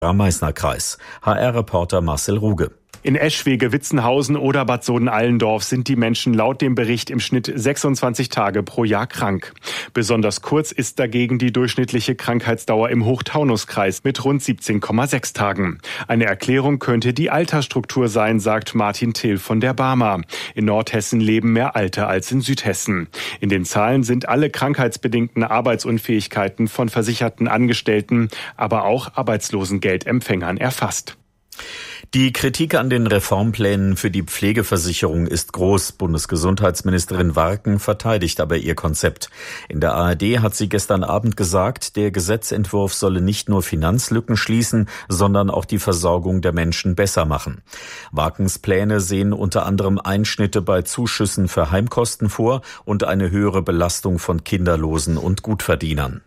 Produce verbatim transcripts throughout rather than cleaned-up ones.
Meißner-Kreis. H R-Reporter Marcel Ruge. In Eschwege, Witzenhausen oder Bad Soden-Allendorf sind die Menschen laut dem Bericht im Schnitt sechsundzwanzig Tage pro Jahr krank. Besonders kurz ist dagegen die durchschnittliche Krankheitsdauer im Hochtaunuskreis mit rund siebzehn Komma sechs Tagen. Eine Erklärung könnte die Altersstruktur sein, sagt Martin Thiel von der Barmer. In Nordhessen leben mehr Alte als in Südhessen. In den Zahlen sind alle krankheitsbedingten Arbeitsunfähigkeiten von versicherten Angestellten, aber auch Arbeitslosengeldempfängern erfasst. Die Kritik an den Reformplänen für die Pflegeversicherung ist groß. Bundesgesundheitsministerin Warken verteidigt aber ihr Konzept. In der A R D hat sie gestern Abend gesagt, der Gesetzentwurf solle nicht nur Finanzlücken schließen, sondern auch die Versorgung der Menschen besser machen. Warkens Pläne sehen unter anderem Einschnitte bei Zuschüssen für Heimkosten vor und eine höhere Belastung von Kinderlosen und Gutverdienern.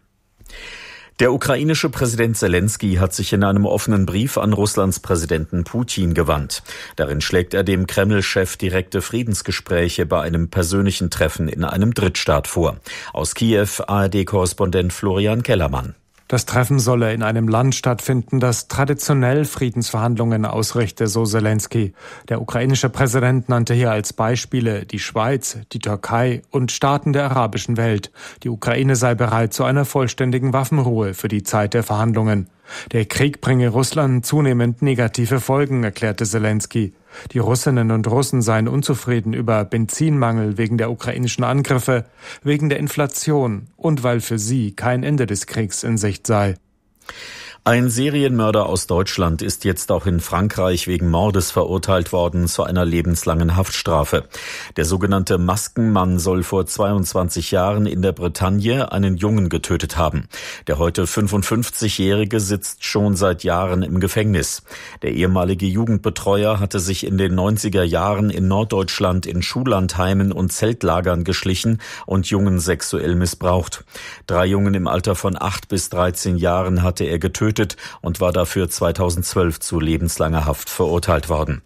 Der ukrainische Präsident Selenskyj hat sich in einem offenen Brief an Russlands Präsidenten Putin gewandt. Darin schlägt er dem Kreml-Chef direkte Friedensgespräche bei einem persönlichen Treffen in einem Drittstaat vor. Aus Kiew A R D-Korrespondent Florian Kellermann. Das Treffen solle in einem Land stattfinden, das traditionell Friedensverhandlungen ausrichte, so Selenskyj. Der ukrainische Präsident nannte hier als Beispiele die Schweiz, die Türkei und Staaten der arabischen Welt. Die Ukraine sei bereit zu einer vollständigen Waffenruhe für die Zeit der Verhandlungen. Der Krieg bringe Russland zunehmend negative Folgen, erklärte Selenskyj. Die Russinnen und Russen seien unzufrieden über Benzinmangel wegen der ukrainischen Angriffe, wegen der Inflation und weil für sie kein Ende des Kriegs in Sicht sei. Ein Serienmörder aus Deutschland ist jetzt auch in Frankreich wegen Mordes verurteilt worden zu einer lebenslangen Haftstrafe. Der sogenannte Maskenmann soll vor zweiundzwanzig Jahren in der Bretagne einen Jungen getötet haben. Der heute fünfundfünfzigjährige sitzt schon seit Jahren im Gefängnis. Der ehemalige Jugendbetreuer hatte sich in den neunziger Jahren in Norddeutschland in Schullandheimen und Zeltlagern geschlichen und Jungen sexuell missbraucht. Drei Jungen im Alter von acht bis dreizehn Jahren hatte er getötet und war dafür zweitausendzwölf zu lebenslanger Haft verurteilt worden.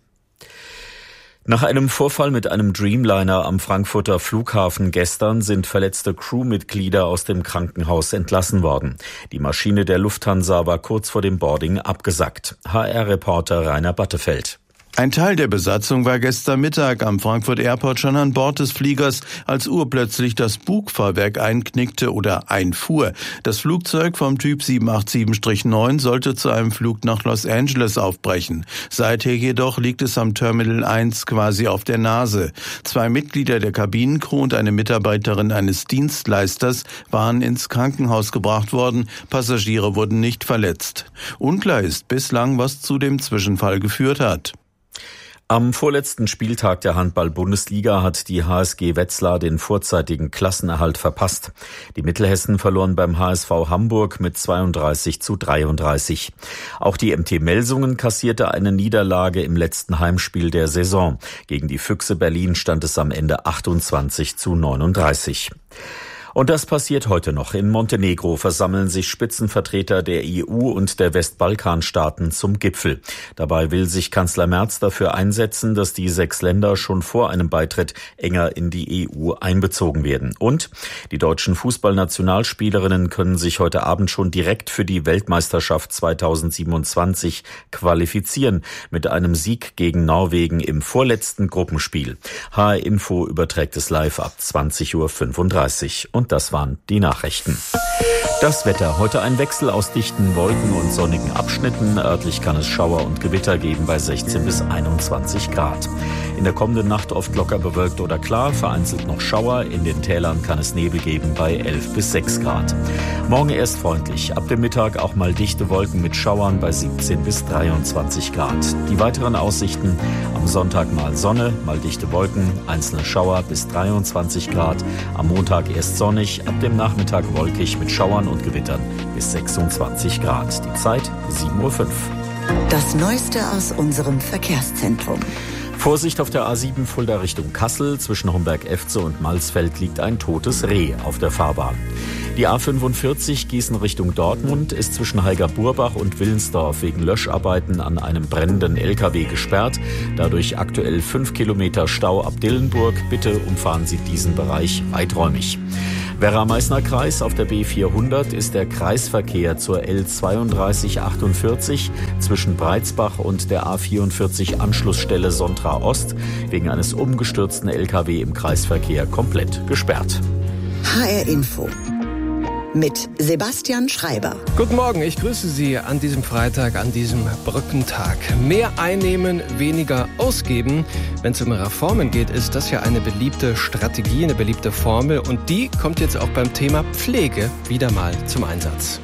Nach einem Vorfall mit einem Dreamliner am Frankfurter Flughafen gestern sind verletzte Crewmitglieder aus dem Krankenhaus entlassen worden. Die Maschine der Lufthansa war kurz vor dem Boarding abgesackt. H R-Reporter Rainer Battefeld. Ein Teil der Besatzung war gestern Mittag am Frankfurt Airport schon an Bord des Fliegers, als urplötzlich das Bugfahrwerk einknickte oder einfuhr. Das Flugzeug vom Typ sieben acht sieben neun sollte zu einem Flug nach Los Angeles aufbrechen. Seither jedoch liegt es am Terminal eins quasi auf der Nase. Zwei Mitglieder der Kabinencrew und eine Mitarbeiterin eines Dienstleisters waren ins Krankenhaus gebracht worden. Passagiere wurden nicht verletzt. Unklar ist bislang, was zu dem Zwischenfall geführt hat. Am vorletzten Spieltag der Handball-Bundesliga hat die H S G Wetzlar den vorzeitigen Klassenerhalt verpasst. Die Mittelhessen verloren beim H S V Hamburg mit zweiunddreißig zu dreiunddreißig. Auch die M T Melsungen kassierte eine Niederlage im letzten Heimspiel der Saison. Gegen die Füchse Berlin stand es am Ende achtundzwanzig zu neununddreißig. Und das passiert heute noch. In Montenegro versammeln sich Spitzenvertreter der E U und der Westbalkanstaaten zum Gipfel. Dabei will sich Kanzler Merz dafür einsetzen, dass die sechs Länder schon vor einem Beitritt enger in die E U einbezogen werden. Und die deutschen Fußballnationalspielerinnen können sich heute Abend schon direkt für die Weltmeisterschaft zweitausendsiebenundzwanzig qualifizieren mit einem Sieg gegen Norwegen im vorletzten Gruppenspiel. H R Info überträgt es live ab zwanzig Uhr fünfunddreißig. Und das waren die Nachrichten. Das Wetter. Heute ein Wechsel aus dichten Wolken und sonnigen Abschnitten. Örtlich kann es Schauer und Gewitter geben bei sechzehn bis einundzwanzig Grad. In der kommenden Nacht oft locker bewölkt oder klar, vereinzelt noch Schauer. In den Tälern kann es Nebel geben bei elf bis sechs Grad. Morgen erst freundlich. Ab dem Mittag auch mal dichte Wolken mit Schauern bei siebzehn bis dreiundzwanzig Grad. Die weiteren Aussichten: am Sonntag mal Sonne, mal dichte Wolken, einzelne Schauer bis dreiundzwanzig Grad. Am Montag erst sonnig, ab dem Nachmittag wolkig mit Schauern und Gewittern bis sechsundzwanzig Grad. Die Zeit sieben Uhr fünf. Das Neueste aus unserem Verkehrszentrum. Vorsicht auf der A sieben Fulda Richtung Kassel. Zwischen Homberg-Efze und Malsfeld liegt ein totes Reh auf der Fahrbahn. Die A fünfundvierzig Gießen Richtung Dortmund ist zwischen Heiger-Burbach und Willensdorf wegen Löscharbeiten an einem brennenden L K W gesperrt. Dadurch aktuell fünf Kilometer Stau ab Dillenburg. Bitte umfahren Sie diesen Bereich weiträumig. Werra-Meißner-Kreis auf der B vierhundert ist der Kreisverkehr zur L zweiunddreißig achtundvierzig zwischen Breitsbach und der A vierundvierzig Anschlussstelle Sontra Ost wegen eines umgestürzten L K W im Kreisverkehr komplett gesperrt. H R Info mit Sebastian Schreiber. Guten Morgen, ich grüße Sie an diesem Freitag, an diesem Brückentag. Mehr einnehmen, weniger ausgeben. Wenn es um Reformen geht, ist das ja eine beliebte Strategie, eine beliebte Formel. Und die kommt jetzt auch beim Thema Pflege wieder mal zum Einsatz.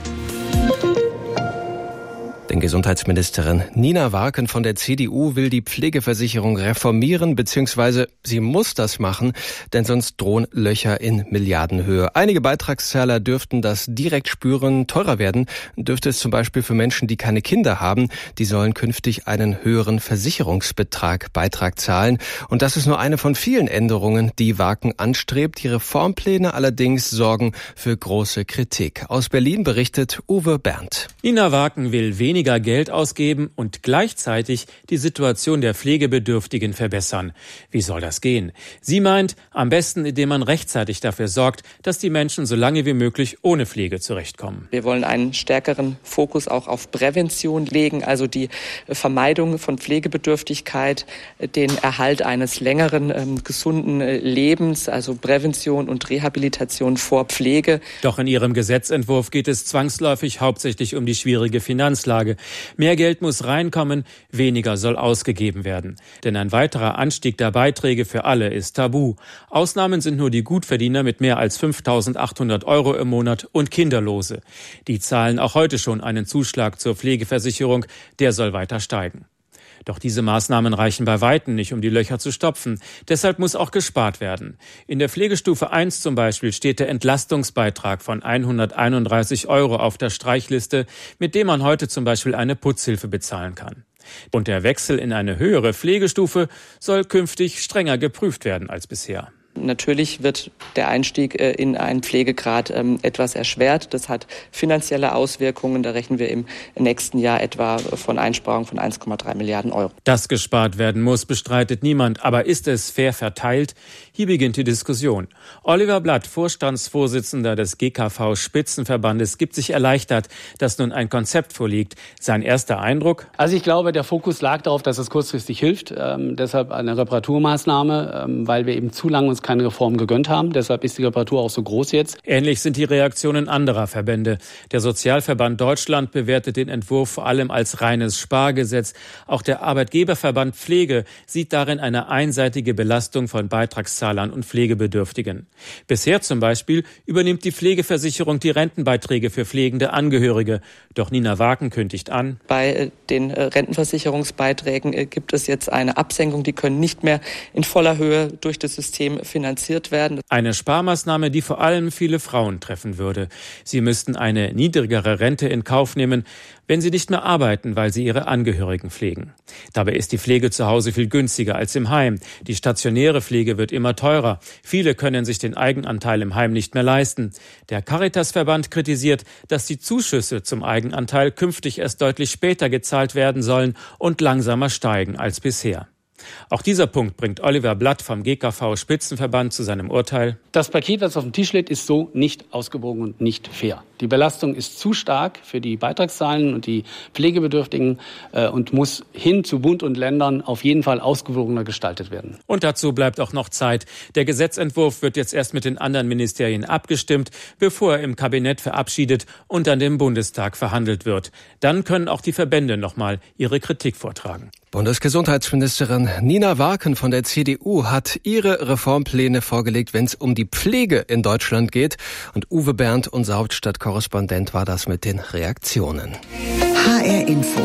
Denn Gesundheitsministerin Nina Warken von der C D U will die Pflegeversicherung reformieren, beziehungsweise sie muss das machen, denn sonst drohen Löcher in Milliardenhöhe. Einige Beitragszahler dürften das direkt spüren. Teurer werden dürfte es zum Beispiel für Menschen, die keine Kinder haben. Die sollen künftig einen höheren Versicherungsbetrag Beitrag zahlen. Und das ist nur eine von vielen Änderungen, die Warken anstrebt. Die Reformpläne allerdings sorgen für große Kritik. Aus Berlin berichtet Uwe Berndt. Nina Warken will weniger weniger Geld ausgeben und gleichzeitig die Situation der Pflegebedürftigen verbessern. Wie soll das gehen? Sie meint, am besten, indem man rechtzeitig dafür sorgt, dass die Menschen so lange wie möglich ohne Pflege zurechtkommen. Wir wollen einen stärkeren Fokus auch auf Prävention legen, also die Vermeidung von Pflegebedürftigkeit, den Erhalt eines längeren, ähm, gesunden Lebens, also Prävention und Rehabilitation vor Pflege. Doch in ihrem Gesetzentwurf geht es zwangsläufig hauptsächlich um die schwierige Finanzlage. Mehr Geld muss reinkommen, weniger soll ausgegeben werden. Denn ein weiterer Anstieg der Beiträge für alle ist tabu. Ausnahmen sind nur die Gutverdiener mit mehr als fünftausendachthundert Euro im Monat und Kinderlose. Die zahlen auch heute schon einen Zuschlag zur Pflegeversicherung, der soll weiter steigen. Doch diese Maßnahmen reichen bei Weitem nicht, um die Löcher zu stopfen. Deshalb muss auch gespart werden. In der Pflegestufe eins zum Beispiel steht der Entlastungsbeitrag von hunderteinunddreißig Euro auf der Streichliste, mit dem man heute zum Beispiel eine Putzhilfe bezahlen kann. Und der Wechsel in eine höhere Pflegestufe soll künftig strenger geprüft werden als bisher. Natürlich wird der Einstieg in einen Pflegegrad etwas erschwert. Das hat finanzielle Auswirkungen. Da rechnen wir im nächsten Jahr etwa von Einsparungen von eins Komma drei Milliarden Euro. Dass gespart werden muss, bestreitet niemand. Aber ist es fair verteilt? Hier beginnt die Diskussion. Oliver Blatt, Vorstandsvorsitzender des G K V-Spitzenverbandes, gibt sich erleichtert, dass nun ein Konzept vorliegt. Sein erster Eindruck? Also ich glaube, der Fokus lag darauf, dass es kurzfristig hilft. Ähm, deshalb eine Reparaturmaßnahme, ähm, weil wir eben zu lange uns keine Reform gegönnt haben. Deshalb ist die Reparatur auch so groß jetzt. Ähnlich sind die Reaktionen anderer Verbände. Der Sozialverband Deutschland bewertet den Entwurf vor allem als reines Spargesetz. Auch der Arbeitgeberverband Pflege sieht darin eine einseitige Belastung von Beitragszahlern und Pflegebedürftigen. Bisher zum Beispiel übernimmt die Pflegeversicherung die Rentenbeiträge für pflegende Angehörige. Doch Nina Warken kündigt an: Bei den Rentenversicherungsbeiträgen gibt es jetzt eine Absenkung. Die können nicht mehr in voller Höhe durch das System finanziert werden. Eine Sparmaßnahme, die vor allem viele Frauen treffen würde. Sie müssten eine niedrigere Rente in Kauf nehmen, wenn sie nicht mehr arbeiten, weil sie ihre Angehörigen pflegen. Dabei ist die Pflege zu Hause viel günstiger als im Heim. Die stationäre Pflege wird immer teurer. Viele können sich den Eigenanteil im Heim nicht mehr leisten. Der Caritasverband kritisiert, dass die Zuschüsse zum Eigenanteil künftig erst deutlich später gezahlt werden sollen und langsamer steigen als bisher. Auch dieser Punkt bringt Oliver Blatt vom G K V-Spitzenverband zu seinem Urteil: Das Paket, das auf dem Tisch liegt, ist so nicht ausgewogen und nicht fair. Die Belastung ist zu stark für die Beitragszahlen und die Pflegebedürftigen äh, und muss hin zu Bund und Ländern auf jeden Fall ausgewogener gestaltet werden. Und dazu bleibt auch noch Zeit. Der Gesetzentwurf wird jetzt erst mit den anderen Ministerien abgestimmt, bevor er im Kabinett verabschiedet und dann im Bundestag verhandelt wird. Dann können auch die Verbände noch mal ihre Kritik vortragen. Bundesgesundheitsministerin Nina Warken von der C D U hat ihre Reformpläne vorgelegt, wenn es um die Pflege in Deutschland geht. Und Uwe Berndt, unser Hauptstadtkorrespondent, war das mit den Reaktionen. H R Info.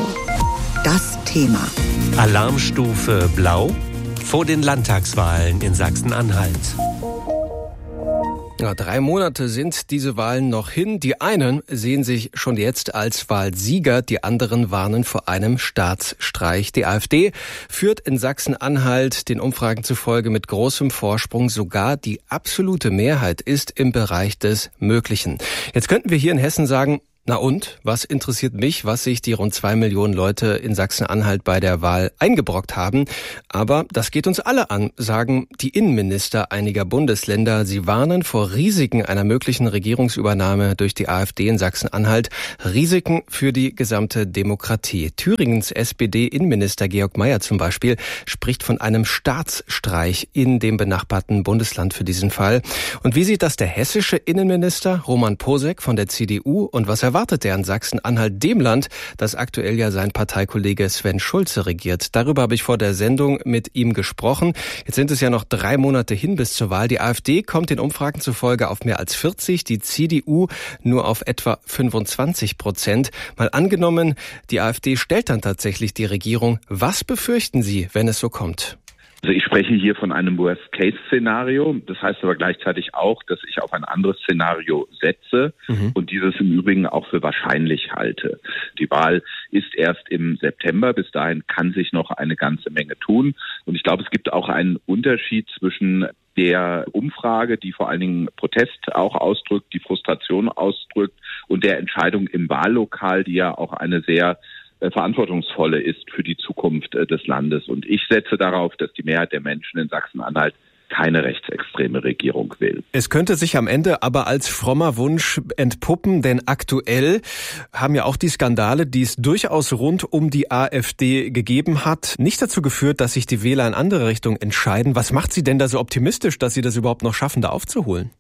Das Thema. Alarmstufe Blau vor den Landtagswahlen in Sachsen-Anhalt. Ja, drei Monate sind diese Wahlen noch hin. Die einen sehen sich schon jetzt als Wahlsieger, die anderen warnen vor einem Staatsstreich. Die AfD führt in Sachsen-Anhalt den Umfragen zufolge mit großem Vorsprung. Sogar die absolute Mehrheit ist im Bereich des Möglichen. Jetzt könnten wir hier in Hessen sagen, Na und? Was interessiert mich, was sich die rund zwei Millionen Leute in Sachsen-Anhalt bei der Wahl eingebrockt haben? Aber das geht uns alle an, sagen die Innenminister einiger Bundesländer. Sie warnen vor Risiken einer möglichen Regierungsübernahme durch die AfD in Sachsen-Anhalt. Risiken für die gesamte Demokratie. Thüringens S P D-Innenminister Georg Mayer zum Beispiel spricht von einem Staatsstreich in dem benachbarten Bundesland für diesen Fall. Und wie sieht das der hessische Innenminister Roman Posek von der C D U und was erwartet er an Sachsen-Anhalt, dem Land, das aktuell ja sein Parteikollege Sven Schulze regiert? Darüber habe ich vor der Sendung mit ihm gesprochen. Jetzt sind es ja noch drei Monate hin bis zur Wahl. Die AfD kommt den Umfragen zufolge auf mehr als vierzig, die C D U nur auf etwa fünfundzwanzig Prozent. Mal angenommen, die AfD stellt dann tatsächlich die Regierung. Was befürchten Sie, wenn es so kommt? Also ich spreche hier von einem Worst-Case-Szenario. Das heißt aber gleichzeitig auch, dass ich auf ein anderes Szenario setze mhm. und dieses im Übrigen auch für wahrscheinlich halte. Die Wahl ist erst im September. Bis dahin kann sich noch eine ganze Menge tun. Und ich glaube, es gibt auch einen Unterschied zwischen der Umfrage, die vor allen Dingen Protest auch ausdrückt, die Frustration ausdrückt und der Entscheidung im Wahllokal, die ja auch eine sehr verantwortungsvolle ist für die Zukunft des Landes. Und ich setze darauf, dass die Mehrheit der Menschen in Sachsen-Anhalt keine rechtsextreme Regierung will. Es könnte sich am Ende aber als frommer Wunsch entpuppen, denn aktuell haben ja auch die Skandale, die es durchaus rund um die AfD gegeben hat, nicht dazu geführt, dass sich die Wähler in andere Richtung entscheiden. Was macht Sie denn da so optimistisch, dass Sie das überhaupt noch schaffen, da aufzuholen?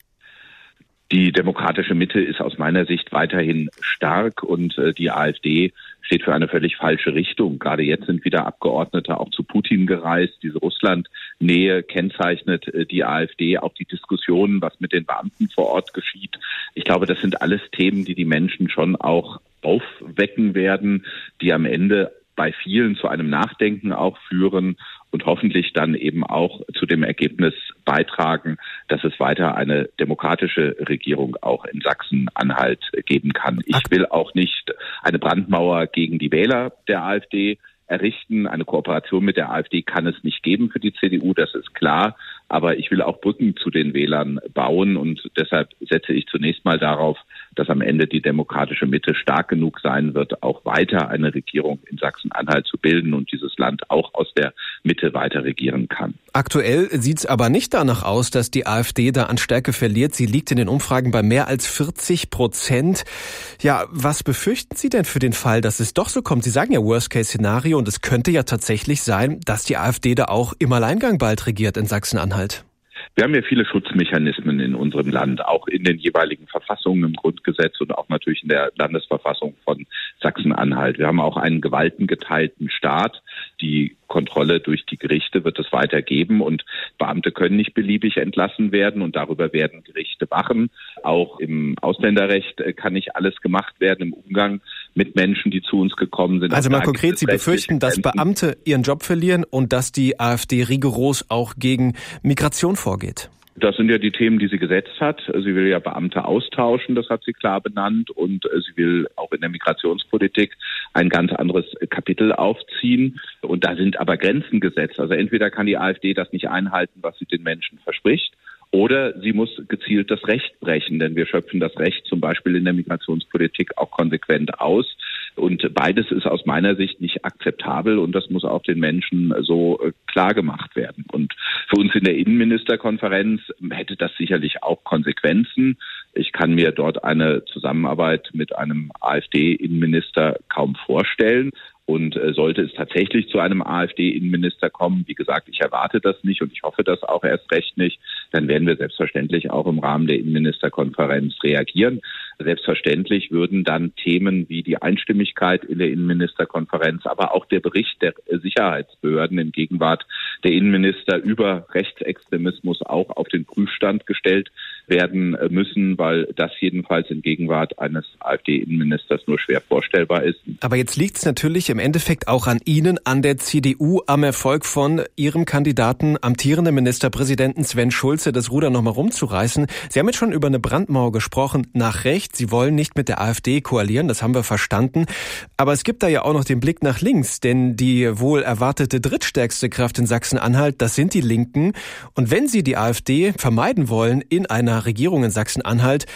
Die demokratische Mitte ist aus meiner Sicht weiterhin stark und äh, die AfD steht für eine völlig falsche Richtung. Gerade jetzt sind wieder Abgeordnete auch zu Putin gereist. Diese Russland-Nähe kennzeichnet äh, die AfD. Auch die Diskussionen, was mit den Beamten vor Ort geschieht. Ich glaube, das sind alles Themen, die die Menschen schon auch aufwecken werden, die am Ende bei vielen zu einem Nachdenken auch führen und hoffentlich dann eben auch zu dem Ergebnis beitragen, dass es weiter eine demokratische Regierung auch in Sachsen-Anhalt geben kann. Ich will auch nicht eine Brandmauer gegen die Wähler der AfD errichten. Eine Kooperation mit der AfD kann es nicht geben für die C D U, das ist klar. Aber ich will auch Brücken zu den Wählern bauen und deshalb setze ich zunächst mal darauf, dass am Ende die demokratische Mitte stark genug sein wird, auch weiter eine Regierung in Sachsen-Anhalt zu bilden und dieses Land auch aus der Mitte weiter regieren kann. Aktuell sieht es aber nicht danach aus, dass die AfD da an Stärke verliert. Sie liegt in den Umfragen bei mehr als vierzig Prozent. Ja, was befürchten Sie denn für den Fall, dass es doch so kommt? Sie sagen ja Worst-Case-Szenario und es könnte ja tatsächlich sein, dass die AfD da auch im Alleingang bald regiert in Sachsen-Anhalt. Wir haben ja viele Schutzmechanismen in unserem Land, auch in den jeweiligen Verfassungen im Grundgesetz und auch natürlich in der Landesverfassung von Sachsen-Anhalt. Wir haben auch einen gewaltengeteilten Staat. Die Kontrolle durch die Gerichte wird es weiter geben und Beamte können nicht beliebig entlassen werden und darüber werden Gerichte wachen. Auch im Ausländerrecht kann nicht alles gemacht werden im Umgang mit Menschen, die zu uns gekommen sind. Also mal konkret, Sie befürchten, dass Beamte ihren Job verlieren und dass die AfD rigoros auch gegen Migration vorgeht? Das sind ja die Themen, die sie gesetzt hat. Sie will ja Beamte austauschen, das hat sie klar benannt. Und sie will auch in der Migrationspolitik ein ganz anderes Kapitel aufziehen. Und da sind aber Grenzen gesetzt. Also entweder kann die AfD das nicht einhalten, was sie den Menschen verspricht, oder sie muss gezielt das Recht brechen, denn wir schöpfen das Recht zum Beispiel in der Migrationspolitik auch konsequent aus. Und beides ist aus meiner Sicht nicht akzeptabel und das muss auch den Menschen so klar gemacht werden. Und für uns in der Innenministerkonferenz hätte das sicherlich auch Konsequenzen. Ich kann mir dort eine Zusammenarbeit mit einem AfD-Innenminister kaum vorstellen. Und äh, sollte es tatsächlich zu einem AfD-Innenminister kommen, wie gesagt, ich erwarte das nicht und ich hoffe das auch erst recht nicht, dann werden wir selbstverständlich auch im Rahmen der Innenministerkonferenz reagieren. Selbstverständlich würden dann Themen wie die Einstimmigkeit in der Innenministerkonferenz, aber auch der Bericht der Sicherheitsbehörden in Gegenwart der Innenminister über Rechtsextremismus auch auf den Prüfstand gestellt werden müssen, weil das jedenfalls in Gegenwart eines AfD-Innenministers nur schwer vorstellbar ist. Aber jetzt liegt es natürlich im Endeffekt auch an Ihnen, an der C D U, am Erfolg von Ihrem Kandidaten, amtierenden Ministerpräsidenten Sven Schulze, das Ruder nochmal rumzureißen. Sie haben jetzt schon über eine Brandmauer gesprochen, nach rechts. Sie wollen nicht mit der AfD koalieren, das haben wir verstanden. Aber es gibt da ja auch noch den Blick nach links, denn die wohl erwartete drittstärkste Kraft in Sachsen-Anhalt, das sind die Linken. Und wenn Sie die AfD vermeiden wollen in einer Regierung in Sachsen-Anhalt,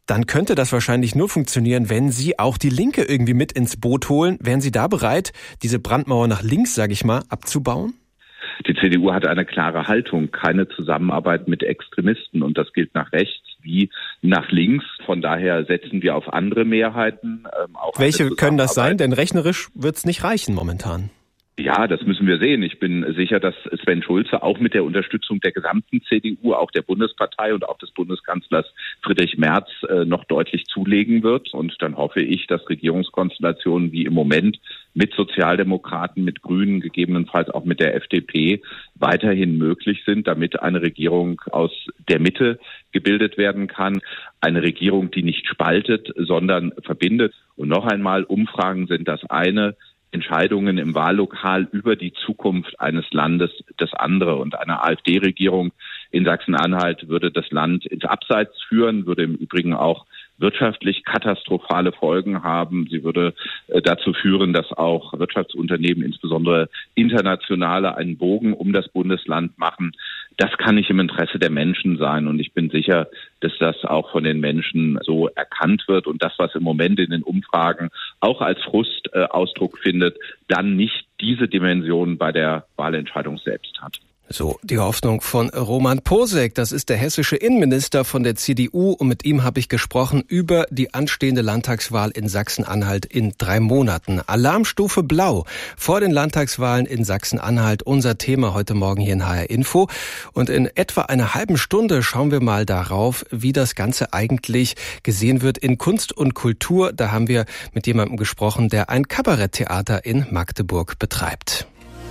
dann könnte das wahrscheinlich nur funktionieren, wenn Sie auch die Linke irgendwie mit ins Boot holen. Wären Sie da bereit, diese Brandmauer nach links, sage ich mal, abzubauen? Die C D U hat eine klare Haltung, keine Zusammenarbeit mit Extremisten. Und das gilt nach rechts wie nach links. Von daher setzen wir auf andere Mehrheiten. Ähm, auch Welche können das sein? Denn rechnerisch wird es nicht reichen momentan. Ja, das müssen wir sehen. Ich bin sicher, dass Sven Schulze auch mit der Unterstützung der gesamten C D U, auch der Bundespartei und auch des Bundeskanzlers Friedrich Merz äh, noch deutlich zulegen wird. Und dann hoffe ich, dass Regierungskonstellationen wie im Moment mit Sozialdemokraten, mit Grünen, gegebenenfalls auch mit der F D P weiterhin möglich sind, damit eine Regierung aus der Mitte gebildet werden kann. Eine Regierung, die nicht spaltet, sondern verbindet. Und noch einmal, Umfragen sind das eine. Entscheidungen im Wahllokal über die Zukunft eines Landes das andere. Und eine AfD-Regierung in Sachsen-Anhalt würde das Land ins Abseits führen, würde im Übrigen auch wirtschaftlich katastrophale Folgen haben. Sie würde äh, dazu führen, dass auch Wirtschaftsunternehmen, insbesondere internationale, einen Bogen um das Bundesland machen. Das kann nicht im Interesse der Menschen sein. Und ich bin sicher, dass das auch von den Menschen so erkannt wird. Und das, was im Moment in den Umfragen auch als Frust äh, Ausdruck findet, dann nicht diese Dimension bei der Wahlentscheidung selbst hat. So, die Hoffnung von Roman Posek, das ist der hessische Innenminister von der C D U und mit ihm habe ich gesprochen über die anstehende Landtagswahl in Sachsen-Anhalt in drei Monaten. Alarmstufe Blau vor den Landtagswahlen in Sachsen-Anhalt, unser Thema heute Morgen hier in H R Info. Und in etwa einer halben Stunde schauen wir mal darauf, wie das Ganze eigentlich gesehen wird in Kunst und Kultur. Da haben wir mit jemandem gesprochen, der ein Kabaretttheater in Magdeburg betreibt.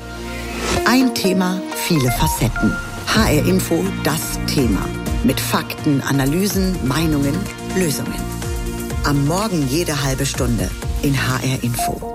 Ein Thema, viele Facetten. H R Info, das Thema. Mit Fakten, Analysen, Meinungen, Lösungen. Am Morgen jede halbe Stunde in H R Info.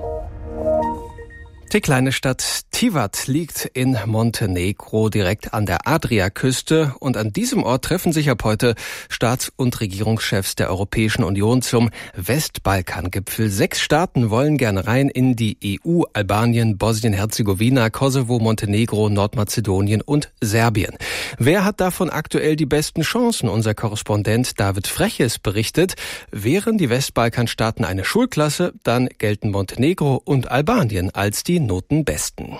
Die kleine Stadt Tivat liegt in Montenegro direkt an der Adriaküste und an diesem Ort treffen sich ab heute Staats- und Regierungschefs der Europäischen Union zum Westbalkan-Gipfel. Sechs Staaten wollen gerne rein in die E U: Albanien, Bosnien-Herzegowina, Kosovo, Montenegro, Nordmazedonien und Serbien. Wer hat davon aktuell die besten Chancen? Unser Korrespondent David Freches berichtet, wären die Westbalkanstaaten eine Schulklasse, dann gelten Montenegro und Albanien als die Notenbesten.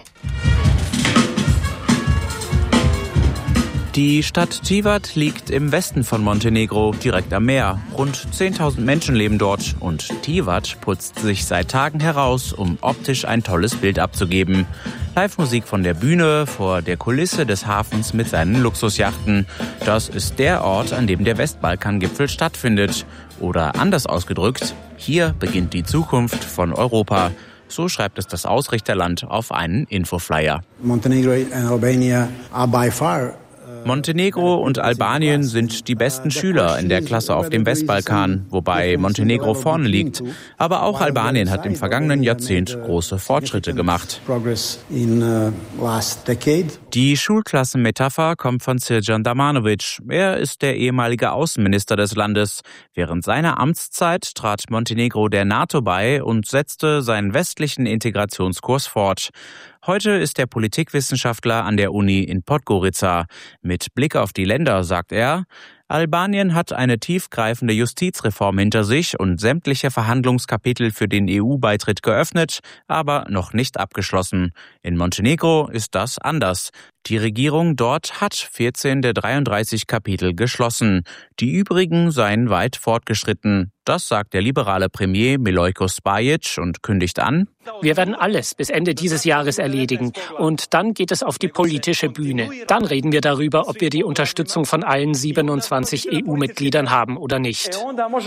Die Stadt Tivat liegt im Westen von Montenegro, direkt am Meer. Rund zehntausend Menschen leben dort und Tivat putzt sich seit Tagen heraus, um optisch ein tolles Bild abzugeben. Live-Musik von der Bühne vor der Kulisse des Hafens mit seinen Luxusjachten. Das ist der Ort, an dem der Westbalkan-Gipfel stattfindet. Oder anders ausgedrückt, hier beginnt die Zukunft von Europa. So schreibt es das Ausrichterland auf einen Infoflyer. Montenegro and Albania are by far Montenegro und Albanien sind die besten Schüler in der Klasse auf dem Westbalkan, wobei Montenegro vorne liegt. Aber auch Albanien hat im vergangenen Jahrzehnt große Fortschritte gemacht. Die Schulklassenmetapher kommt von Srdjan Damanovic. Er ist der ehemalige Außenminister des Landes. Während seiner Amtszeit trat Montenegro der NATO bei und setzte seinen westlichen Integrationskurs fort. Heute ist er Politikwissenschaftler an der Uni in Podgorica. Mit Blick auf die Länder sagt er, Albanien hat eine tiefgreifende Justizreform hinter sich und sämtliche Verhandlungskapitel für den E U-Beitritt geöffnet, aber noch nicht abgeschlossen. In Montenegro ist das anders. Die Regierung dort hat vierzehn der dreiunddreißig Kapitel geschlossen. Die übrigen seien weit fortgeschritten. Das sagt der liberale Premier Milojko Spajic und kündigt an: Wir werden alles bis Ende dieses Jahres erledigen. Und dann geht es auf die politische Bühne. Dann reden wir darüber, ob wir die Unterstützung von allen siebenundzwanzig E U-Mitgliedern haben oder nicht.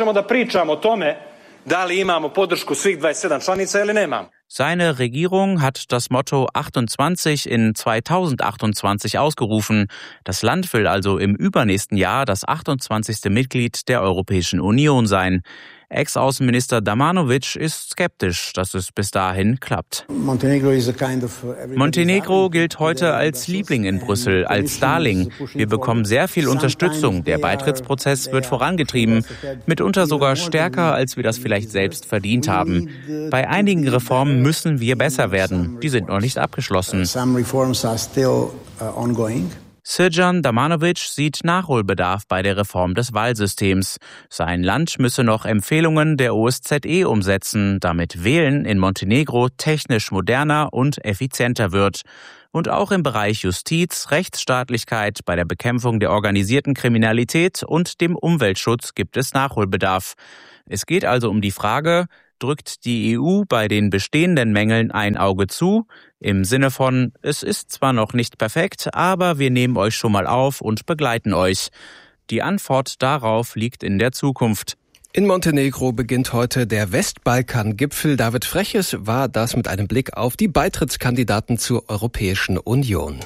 Seine Regierung hat das Motto achtundzwanzig in zweitausendachtundzwanzig ausgerufen. Das Land will also im übernächsten Jahr das achtundzwanzigste Mitglied der Europäischen Union sein. Ex-Außenminister Damanovic ist skeptisch, dass es bis dahin klappt. Montenegro gilt heute als Liebling in Brüssel, als Darling. Wir bekommen sehr viel Unterstützung. Der Beitrittsprozess wird vorangetrieben, mitunter sogar stärker, als wir das vielleicht selbst verdient haben. Bei einigen Reformen müssen wir besser werden. Die sind noch nicht abgeschlossen. Srdjan Damanovic sieht Nachholbedarf bei der Reform des Wahlsystems. Sein Land müsse noch Empfehlungen der O S Z E umsetzen, damit Wählen in Montenegro technisch moderner und effizienter wird. Und auch im Bereich Justiz, Rechtsstaatlichkeit, bei der Bekämpfung der organisierten Kriminalität und dem Umweltschutz gibt es Nachholbedarf. Es geht also um die Frage, drückt die E U bei den bestehenden Mängeln ein Auge zu? Im Sinne von, es ist zwar noch nicht perfekt, aber wir nehmen euch schon mal auf und begleiten euch. Die Antwort darauf liegt in der Zukunft. In Montenegro beginnt heute der Westbalkan-Gipfel. David Freches war das mit einem Blick auf die Beitrittskandidaten zur Europäischen Union.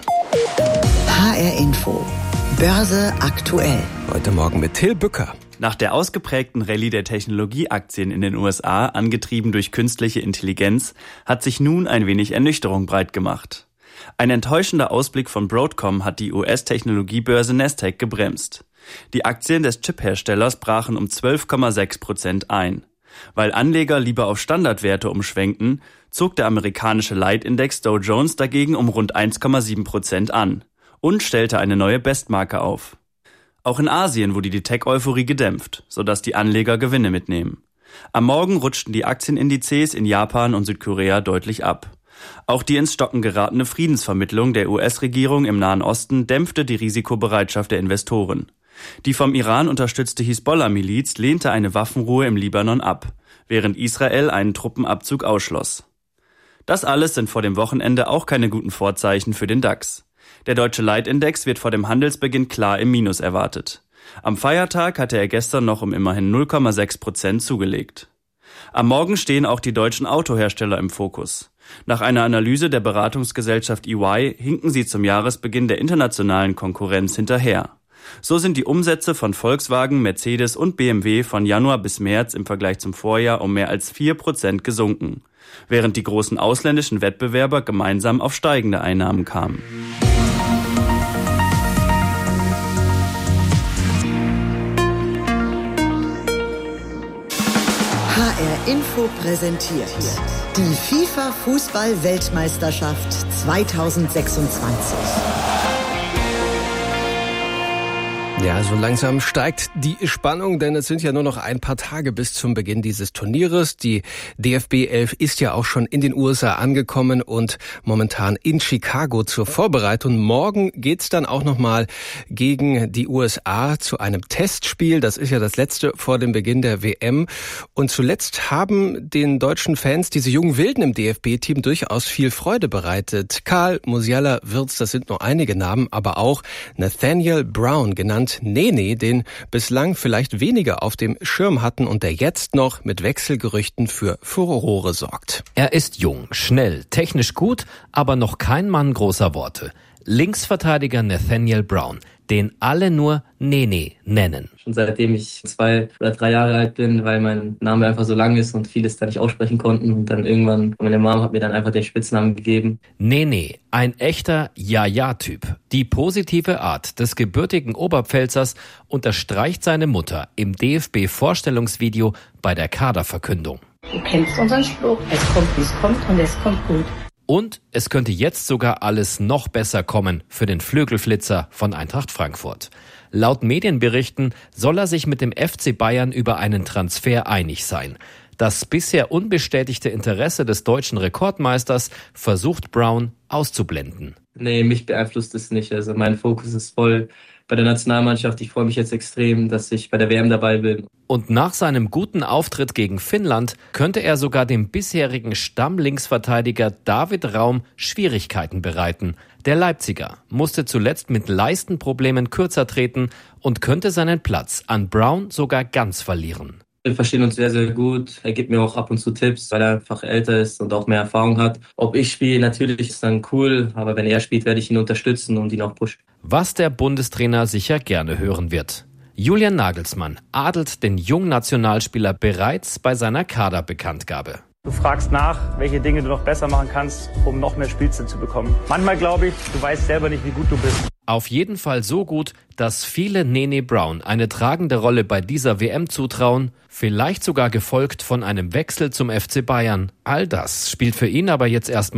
H R Info. Börse aktuell. Heute Morgen mit Till Bücker. Nach der ausgeprägten Rallye der Technologieaktien in den U S A, angetrieben durch künstliche Intelligenz, hat sich nun ein wenig Ernüchterung breit gemacht. Ein enttäuschender Ausblick von Broadcom hat die U S-Technologiebörse Nasdaq gebremst. Die Aktien des Chipherstellers brachen um zwölf Komma sechs Prozent ein. Weil Anleger lieber auf Standardwerte umschwenkten, zog der amerikanische Leitindex Dow Jones dagegen um rund eins Komma sieben Prozent an und stellte eine neue Bestmarke auf. Auch in Asien wurde die Tech-Euphorie gedämpft, sodass die Anleger Gewinne mitnehmen. Am Morgen rutschten die Aktienindizes in Japan und Südkorea deutlich ab. Auch die ins Stocken geratene Friedensvermittlung der U S-Regierung im Nahen Osten dämpfte die Risikobereitschaft der Investoren. Die vom Iran unterstützte Hisbollah-Miliz lehnte eine Waffenruhe im Libanon ab, während Israel einen Truppenabzug ausschloss. Das alles sind vor dem Wochenende auch keine guten Vorzeichen für den DAX. Der deutsche Leitindex wird vor dem Handelsbeginn klar im Minus erwartet. Am Feiertag hatte er gestern noch um immerhin null Komma sechs Prozent zugelegt. Am Morgen stehen auch die deutschen Autohersteller im Fokus. Nach einer Analyse der Beratungsgesellschaft E Y hinken sie zum Jahresbeginn der internationalen Konkurrenz hinterher. So sind die Umsätze von Volkswagen, Mercedes und B M W von Januar bis März im Vergleich zum Vorjahr um mehr als vier Prozent gesunken, während die großen ausländischen Wettbewerber gemeinsam auf steigende Einnahmen kamen. H R Info präsentiert die FIFA-Fußball-Weltmeisterschaft zweitausendsechsundzwanzig. Ja, so langsam steigt die Spannung, denn es sind ja nur noch ein paar Tage bis zum Beginn dieses Turnieres. Die D F B elf ist ja auch schon in den U S A angekommen und momentan in Chicago zur Vorbereitung. Morgen geht's dann auch nochmal gegen die U S A zu einem Testspiel. Das ist ja das letzte vor dem Beginn der W M. Und zuletzt haben den deutschen Fans diese jungen Wilden im D F B-Team durchaus viel Freude bereitet. Karl, Musiala, Wirtz, das sind nur einige Namen, aber auch Nathaniel Brown, genannt Nene, den bislang vielleicht weniger auf dem Schirm hatten und der jetzt noch mit Wechselgerüchten für Furore sorgt. Er ist jung, schnell, technisch gut, aber noch kein Mann großer Worte. Linksverteidiger Nathaniel Brown, den alle nur Nene nennen. Schon seitdem ich zwei oder drei Jahre alt bin, weil mein Name einfach so lang ist und vieles da nicht aussprechen konnten. Und dann irgendwann, meine Mom hat mir dann einfach den Spitznamen gegeben. Nene, ein echter Ja-Ja-Typ. Die positive Art des gebürtigen Oberpfälzers unterstreicht seine Mutter im D F B-Vorstellungsvideo bei der Kaderverkündung. Du kennst unseren Spruch, es kommt, wie es kommt und es kommt gut. Und es könnte jetzt sogar alles noch besser kommen für den Flügelflitzer von Eintracht Frankfurt. Laut Medienberichten soll er sich mit dem F C Bayern über einen Transfer einig sein. Das bisher unbestätigte Interesse des deutschen Rekordmeisters versucht Brown auszublenden. Nee, mich beeinflusst es nicht. Also mein Fokus ist voll bei der Nationalmannschaft. Ich freue mich jetzt extrem, dass ich bei der W M dabei bin. Und nach seinem guten Auftritt gegen Finnland könnte er sogar dem bisherigen Stammlinksverteidiger David Raum Schwierigkeiten bereiten. Der Leipziger musste zuletzt mit Leistenproblemen kürzer treten und könnte seinen Platz an Brown sogar ganz verlieren. Wir verstehen uns sehr, sehr gut. Er gibt mir auch ab und zu Tipps, weil er einfach älter ist und auch mehr Erfahrung hat. Ob ich spiele, natürlich ist dann cool, aber wenn er spielt, werde ich ihn unterstützen und ihn auch pushen. Was der Bundestrainer sicher gerne hören wird. Julian Nagelsmann adelt den jungen Nationalspieler bereits bei seiner Kaderbekanntgabe. Du fragst nach, welche Dinge du noch besser machen kannst, um noch mehr Spielzeit zu bekommen. Manchmal glaube ich, du weißt selber nicht, wie gut du bist. Auf jeden Fall so gut, dass viele Nene Brown eine tragende Rolle bei dieser W M zutrauen, vielleicht sogar gefolgt von einem Wechsel zum F C Bayern. All das spielt für ihn aber jetzt erstmal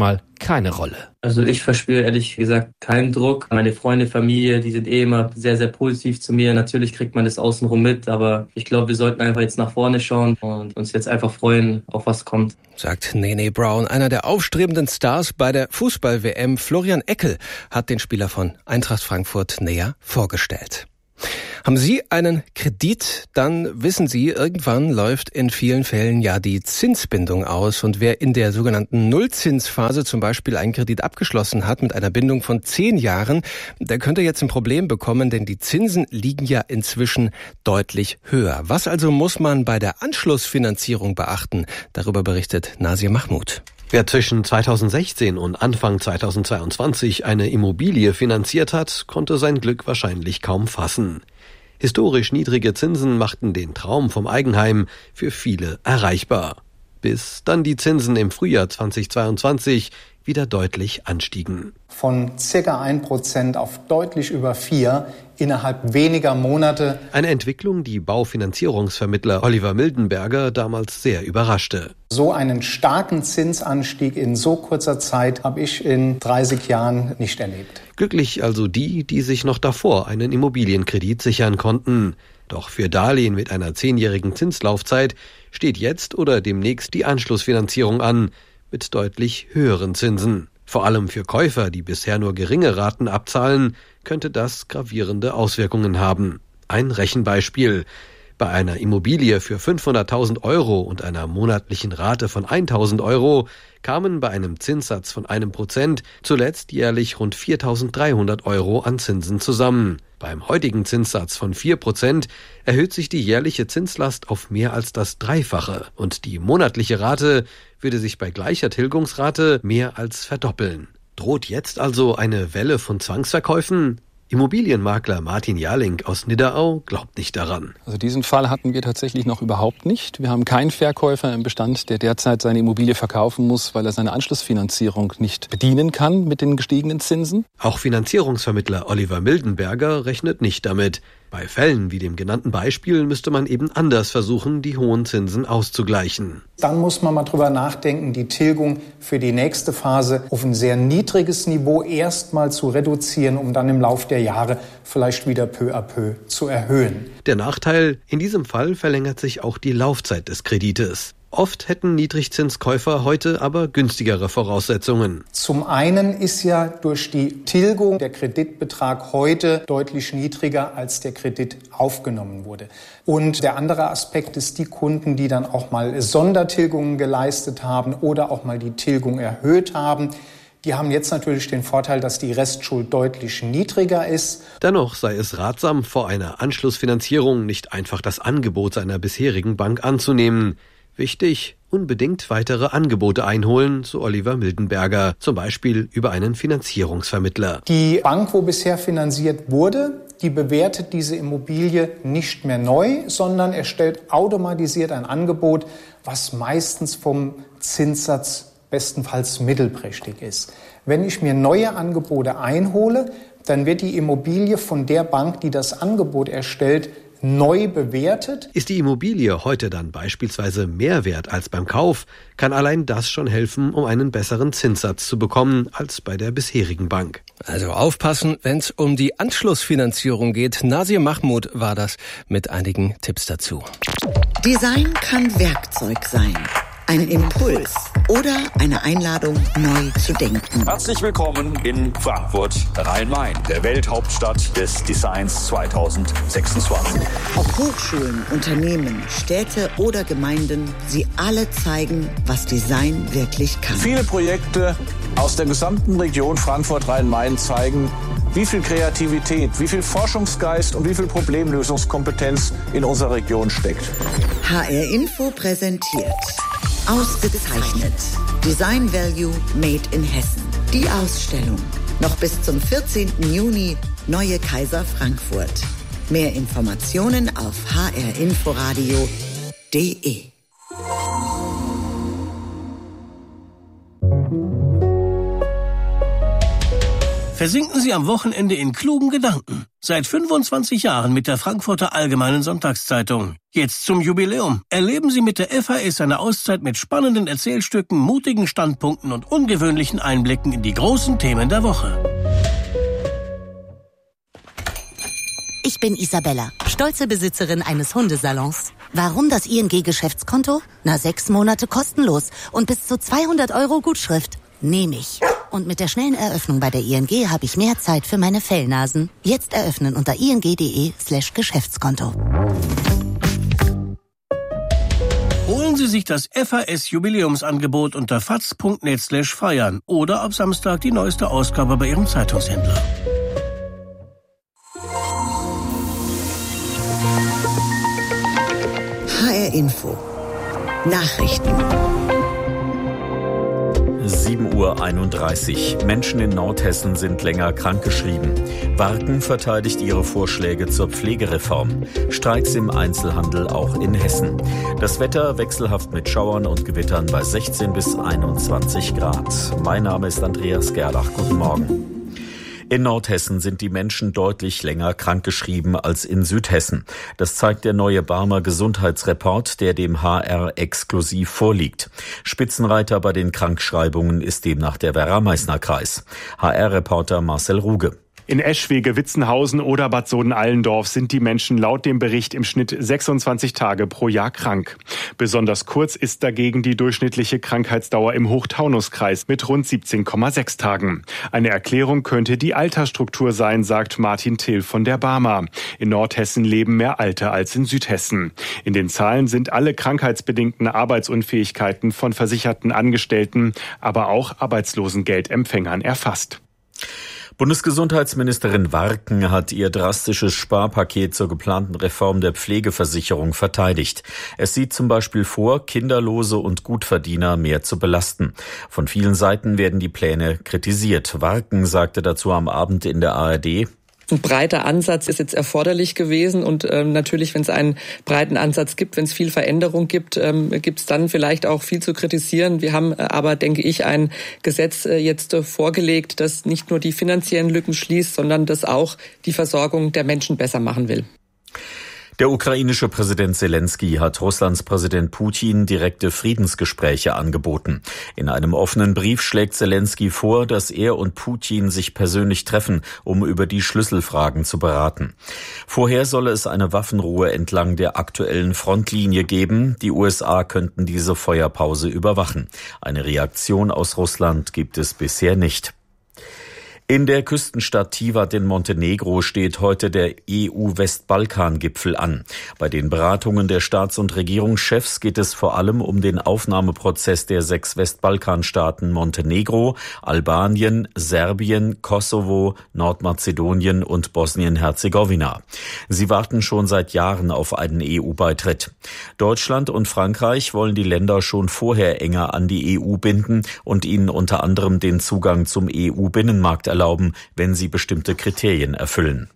keine Rolle. Also ich verspüre ehrlich gesagt keinen Druck. Meine Freunde, Familie, die sind eh immer sehr, sehr positiv zu mir. Natürlich kriegt man das außenrum mit, aber ich glaube, wir sollten einfach jetzt nach vorne schauen und uns jetzt einfach freuen, auf was kommt. Sagt Nene Brown, einer der aufstrebenden Stars bei der Fußball-W M. Florian Eckel hat den Spieler von Eintracht Frankfurt näher vorgestellt. Haben Sie einen Kredit, dann wissen Sie, irgendwann läuft in vielen Fällen ja die Zinsbindung aus. Und wer in der sogenannten Nullzinsphase zum Beispiel einen Kredit abgeschlossen hat mit einer Bindung von zehn Jahren, der könnte jetzt ein Problem bekommen, denn die Zinsen liegen ja inzwischen deutlich höher. Was also muss man bei der Anschlussfinanzierung beachten? Darüber berichtet Nasir Mahmoud. Wer zwischen zweitausendsechzehn und Anfang zweitausendzweiundzwanzig eine Immobilie finanziert hat, konnte sein Glück wahrscheinlich kaum fassen. Historisch niedrige Zinsen machten den Traum vom Eigenheim für viele erreichbar. Bis dann die Zinsen im Frühjahr zweitausendzweiundzwanzig wieder deutlich anstiegen. Von circa ein Prozent auf deutlich über vier innerhalb weniger Monate. Eine Entwicklung, die Baufinanzierungsvermittler Oliver Mildenberger damals sehr überraschte. So einen starken Zinsanstieg in so kurzer Zeit habe ich in dreißig Jahren nicht erlebt. Glücklich also die, die sich noch davor einen Immobilienkredit sichern konnten. Doch für Darlehen mit einer zehnjährigen Zinslaufzeit steht jetzt oder demnächst die Anschlussfinanzierung an, mit deutlich höheren Zinsen. Vor allem für Käufer, die bisher nur geringe Raten abzahlen, könnte das gravierende Auswirkungen haben. Ein Rechenbeispiel. Bei einer Immobilie für fünfhunderttausend Euro und einer monatlichen Rate von tausend Euro kamen bei einem Zinssatz von einem Prozent zuletzt jährlich rund viertausenddreihundert Euro an Zinsen zusammen. Beim heutigen Zinssatz von vier Prozent erhöht sich die jährliche Zinslast auf mehr als das Dreifache und die monatliche Rate würde sich bei gleicher Tilgungsrate mehr als verdoppeln. Droht jetzt also eine Welle von Zwangsverkäufen? Immobilienmakler Martin Jarling aus Nidderau glaubt nicht daran. Also diesen Fall hatten wir tatsächlich noch überhaupt nicht. Wir haben keinen Verkäufer im Bestand, der derzeit seine Immobilie verkaufen muss, weil er seine Anschlussfinanzierung nicht bedienen kann mit den gestiegenen Zinsen. Auch Finanzierungsvermittler Oliver Mildenberger rechnet nicht damit. Bei Fällen wie dem genannten Beispiel müsste man eben anders versuchen, die hohen Zinsen auszugleichen. Dann muss man mal drüber nachdenken, die Tilgung für die nächste Phase auf ein sehr niedriges Niveau erstmal zu reduzieren, um dann im Laufe der Jahre vielleicht wieder peu à peu zu erhöhen. Der Nachteil, in diesem Fall verlängert sich auch die Laufzeit des Kredites. Oft hätten Niedrigzinskäufer heute aber günstigere Voraussetzungen. Zum einen ist ja durch die Tilgung der Kreditbetrag heute deutlich niedriger, als der Kredit aufgenommen wurde. Und der andere Aspekt ist, die Kunden, die dann auch mal Sondertilgungen geleistet haben oder auch mal die Tilgung erhöht haben, die haben jetzt natürlich den Vorteil, dass die Restschuld deutlich niedriger ist. Dennoch sei es ratsam, vor einer Anschlussfinanzierung nicht einfach das Angebot seiner bisherigen Bank anzunehmen. Wichtig, unbedingt weitere Angebote einholen, so Oliver Mildenberger, zum Beispiel über einen Finanzierungsvermittler. Die Bank, wo bisher finanziert wurde, die bewertet diese Immobilie nicht mehr neu, sondern erstellt automatisiert ein Angebot, was meistens vom Zinssatz bestenfalls mittelprächtig ist. Wenn ich mir neue Angebote einhole, dann wird die Immobilie von der Bank, die das Angebot erstellt, neu bewertet. Ist die Immobilie heute dann beispielsweise mehr wert als beim Kauf, kann allein das schon helfen, um einen besseren Zinssatz zu bekommen als bei der bisherigen Bank. Also aufpassen, wenn es um die Anschlussfinanzierung geht. Nasir Mahmoud war das mit einigen Tipps dazu. Design kann Werkzeug sein. Ein Impuls oder eine Einladung, neu zu denken. Herzlich willkommen in Frankfurt Rhein-Main, der Welthauptstadt des Designs zweitausendsechsundzwanzig. Ob Hochschulen, Unternehmen, Städte oder Gemeinden, sie alle zeigen, was Design wirklich kann. Viele Projekte aus der gesamten Region Frankfurt Rhein-Main zeigen, wie viel Kreativität, wie viel Forschungsgeist und wie viel Problemlösungskompetenz in unserer Region steckt. H R Info präsentiert Ausgezeichnet. Design Value Made in Hessen. Die Ausstellung. Noch bis zum vierzehnten Juni. Neue Kaiser Frankfurt. Mehr Informationen auf h r inforadio punkt de. Versinken Sie am Wochenende in klugen Gedanken. Seit fünfundzwanzig Jahren mit der Frankfurter Allgemeinen Sonntagszeitung. Jetzt zum Jubiläum. Erleben Sie mit der F A S eine Auszeit mit spannenden Erzählstücken, mutigen Standpunkten und ungewöhnlichen Einblicken in die großen Themen der Woche. Ich bin Isabella, stolze Besitzerin eines Hundesalons. Warum das I N G-Geschäftskonto? Na, sechs Monate kostenlos und bis zu zweihundert Euro Gutschrift. Nehme ich. Und mit der schnellen Eröffnung bei der I N G habe ich mehr Zeit für meine Fellnasen. Jetzt eröffnen unter ing.de slash Geschäftskonto. Holen Sie sich das F A S-Jubiläumsangebot unter faz.net slash feiern oder ab Samstag die neueste Ausgabe bei Ihrem Zeitungshändler. H R Info. Nachrichten. sieben Uhr einunddreißig. Menschen in Nordhessen sind länger krankgeschrieben. Warken verteidigt ihre Vorschläge zur Pflegereform. Streiks im Einzelhandel auch in Hessen. Das Wetter wechselhaft mit Schauern und Gewittern bei sechzehn bis einundzwanzig Grad. Mein Name ist Andreas Gerlach. Guten Morgen. In Nordhessen sind die Menschen deutlich länger krankgeschrieben als in Südhessen. Das zeigt der neue Barmer Gesundheitsreport, der dem H R exklusiv vorliegt. Spitzenreiter bei den Krankschreibungen ist demnach der Werra-Meißner-Kreis. H R-Reporter Marcel Ruge. In Eschwege, Witzenhausen oder Bad Soden-Allendorf sind die Menschen laut dem Bericht im Schnitt sechsundzwanzig Tage pro Jahr krank. Besonders kurz ist dagegen die durchschnittliche Krankheitsdauer im Hochtaunuskreis mit rund siebzehn Komma sechs Tagen. Eine Erklärung könnte die Altersstruktur sein, sagt Martin Till von der Barmer. In Nordhessen leben mehr Alte als in Südhessen. In den Zahlen sind alle krankheitsbedingten Arbeitsunfähigkeiten von versicherten Angestellten, aber auch Arbeitslosengeldempfängern erfasst. Bundesgesundheitsministerin Warken hat ihr drastisches Sparpaket zur geplanten Reform der Pflegeversicherung verteidigt. Es sieht zum Beispiel vor, Kinderlose und Gutverdiener mehr zu belasten. Von vielen Seiten werden die Pläne kritisiert. Warken sagte dazu am Abend in der A R D: Ein breiter Ansatz ist jetzt erforderlich gewesen und ähm, natürlich, wenn es einen breiten Ansatz gibt, wenn es viel Veränderung gibt, ähm, gibt es dann vielleicht auch viel zu kritisieren. Wir haben aber, denke ich, ein Gesetz äh, jetzt äh, vorgelegt, das nicht nur die finanziellen Lücken schließt, sondern das auch die Versorgung der Menschen besser machen will. Der ukrainische Präsident Selenskyj hat Russlands Präsident Putin direkte Friedensgespräche angeboten. In einem offenen Brief schlägt Selenskyj vor, dass er und Putin sich persönlich treffen, um über die Schlüsselfragen zu beraten. Vorher solle es eine Waffenruhe entlang der aktuellen Frontlinie geben. Die U S A könnten diese Feuerpause überwachen. Eine Reaktion aus Russland gibt es bisher nicht. In der Küstenstadt Tivat in Montenegro steht heute der E U-Westbalkan-Gipfel an. Bei den Beratungen der Staats- und Regierungschefs geht es vor allem um den Aufnahmeprozess der sechs Westbalkanstaaten Montenegro, Albanien, Serbien, Kosovo, Nordmazedonien und Bosnien-Herzegowina. Sie warten schon seit Jahren auf einen E U-Beitritt. Deutschland und Frankreich wollen die Länder schon vorher enger an die E U binden und ihnen unter anderem den Zugang zum E U-Binnenmarkt erlauben, wenn sie bestimmte Kriterien erfüllen.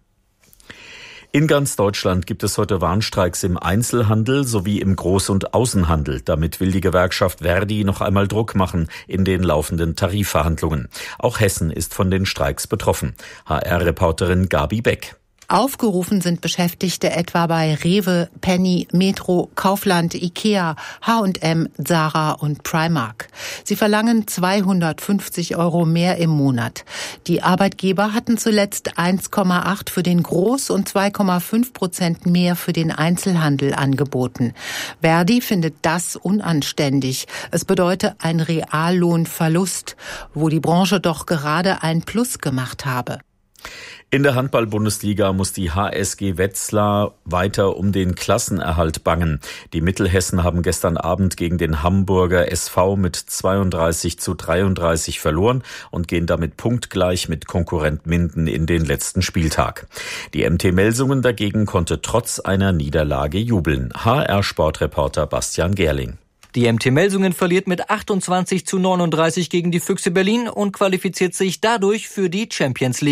In ganz Deutschland gibt es heute Warnstreiks im Einzelhandel sowie im Groß- und Außenhandel. Damit will die Gewerkschaft Verdi noch einmal Druck machen in den laufenden Tarifverhandlungen. Auch Hessen ist von den Streiks betroffen. H R-Reporterin Gabi Beck. Aufgerufen sind Beschäftigte etwa bei Rewe, Penny, Metro, Kaufland, Ikea, H und M, Zara und Primark. Sie verlangen zweihundertfünfzig Euro mehr im Monat. Die Arbeitgeber hatten zuletzt eins Komma acht für den Groß- und zwei Komma fünf Prozent mehr für den Einzelhandel angeboten. Verdi findet das unanständig. Es bedeute ein Reallohnverlust, wo die Branche doch gerade ein Plus gemacht habe. In der Handball-Bundesliga muss die H S G Wetzlar weiter um den Klassenerhalt bangen. Die Mittelhessen haben gestern Abend gegen den Hamburger S V mit zweiunddreißig zu dreiunddreißig verloren und gehen damit punktgleich mit Konkurrent Minden in den letzten Spieltag. Die M T Melsungen dagegen konnte trotz einer Niederlage jubeln. H R-Sportreporter Bastian Gerling. Die M T Melsungen verliert mit achtundzwanzig zu neununddreißig gegen die Füchse Berlin und qualifiziert sich dadurch für die Champions League.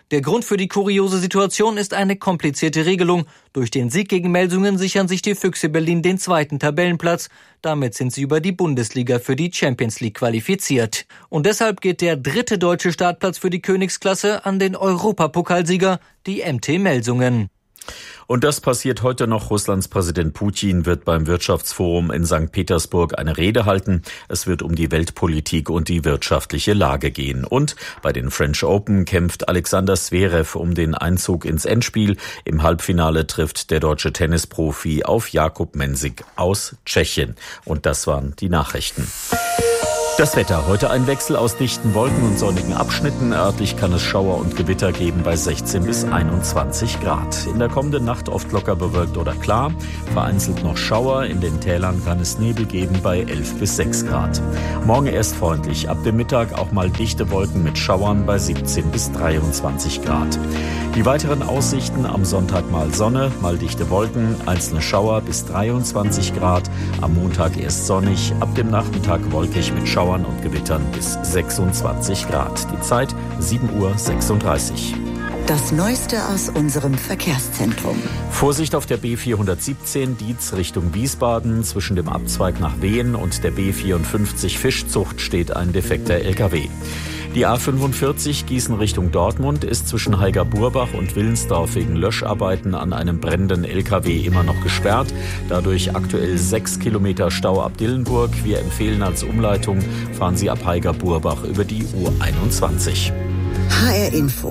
Der Grund für die kuriose Situation ist eine komplizierte Regelung. Durch den Sieg gegen Melsungen sichern sich die Füchse Berlin den zweiten Tabellenplatz. Damit sind sie über die Bundesliga für die Champions League qualifiziert. Und deshalb geht der dritte deutsche Startplatz für die Königsklasse an den Europapokalsieger, die M T Melsungen. Und das passiert heute noch. Russlands Präsident Putin wird beim Wirtschaftsforum in Sankt Petersburg eine Rede halten. Es wird um die Weltpolitik und die wirtschaftliche Lage gehen. Und bei den French Open kämpft Alexander Zverev um den Einzug ins Endspiel. Im Halbfinale trifft der deutsche Tennisprofi auf Jakub Mensik aus Tschechien. Und das waren die Nachrichten. Das Wetter. Heute ein Wechsel aus dichten Wolken und sonnigen Abschnitten. Örtlich kann es Schauer und Gewitter geben bei sechzehn bis einundzwanzig Grad. In der kommenden Nacht oft locker bewölkt oder klar. Vereinzelt noch Schauer. In den Tälern kann es Nebel geben bei elf bis sechs Grad. Morgen erst freundlich. Ab dem Mittag auch mal dichte Wolken mit Schauern bei siebzehn bis dreiundzwanzig Grad. Die weiteren Aussichten: am Sonntag mal Sonne, mal dichte Wolken, einzelne Schauer bis dreiundzwanzig Grad. Am Montag erst sonnig, ab dem Nachmittag wolkig mit Schauern und Gewittern bis sechsundzwanzig Grad. Die Zeit sieben Uhr sechsunddreißig. Das Neueste aus unserem Verkehrszentrum. Vorsicht auf der B vierhundertsiebzehn Dietz Richtung Wiesbaden. Zwischen dem Abzweig nach Wehen und der B vierundfünfzig Fischzucht steht ein defekter L K W. Die A fünfundvierzig Gießen Richtung Dortmund ist zwischen Heiger-Burbach und Willensdorf wegen Löscharbeiten an einem brennenden L K W immer noch gesperrt. Dadurch aktuell sechs Kilometer Stau ab Dillenburg. Wir empfehlen als Umleitung, fahren Sie ab Heiger-Burbach über die U einundzwanzig. H R Info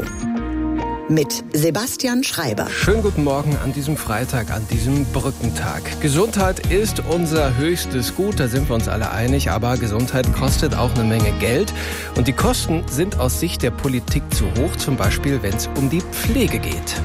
mit Sebastian Schreiber. Schönen guten Morgen an diesem Freitag, an diesem Brückentag. Gesundheit ist unser höchstes Gut, da sind wir uns alle einig, aber Gesundheit kostet auch eine Menge Geld. Und die Kosten sind aus Sicht der Politik zu hoch, zum Beispiel wenn es um die Pflege geht.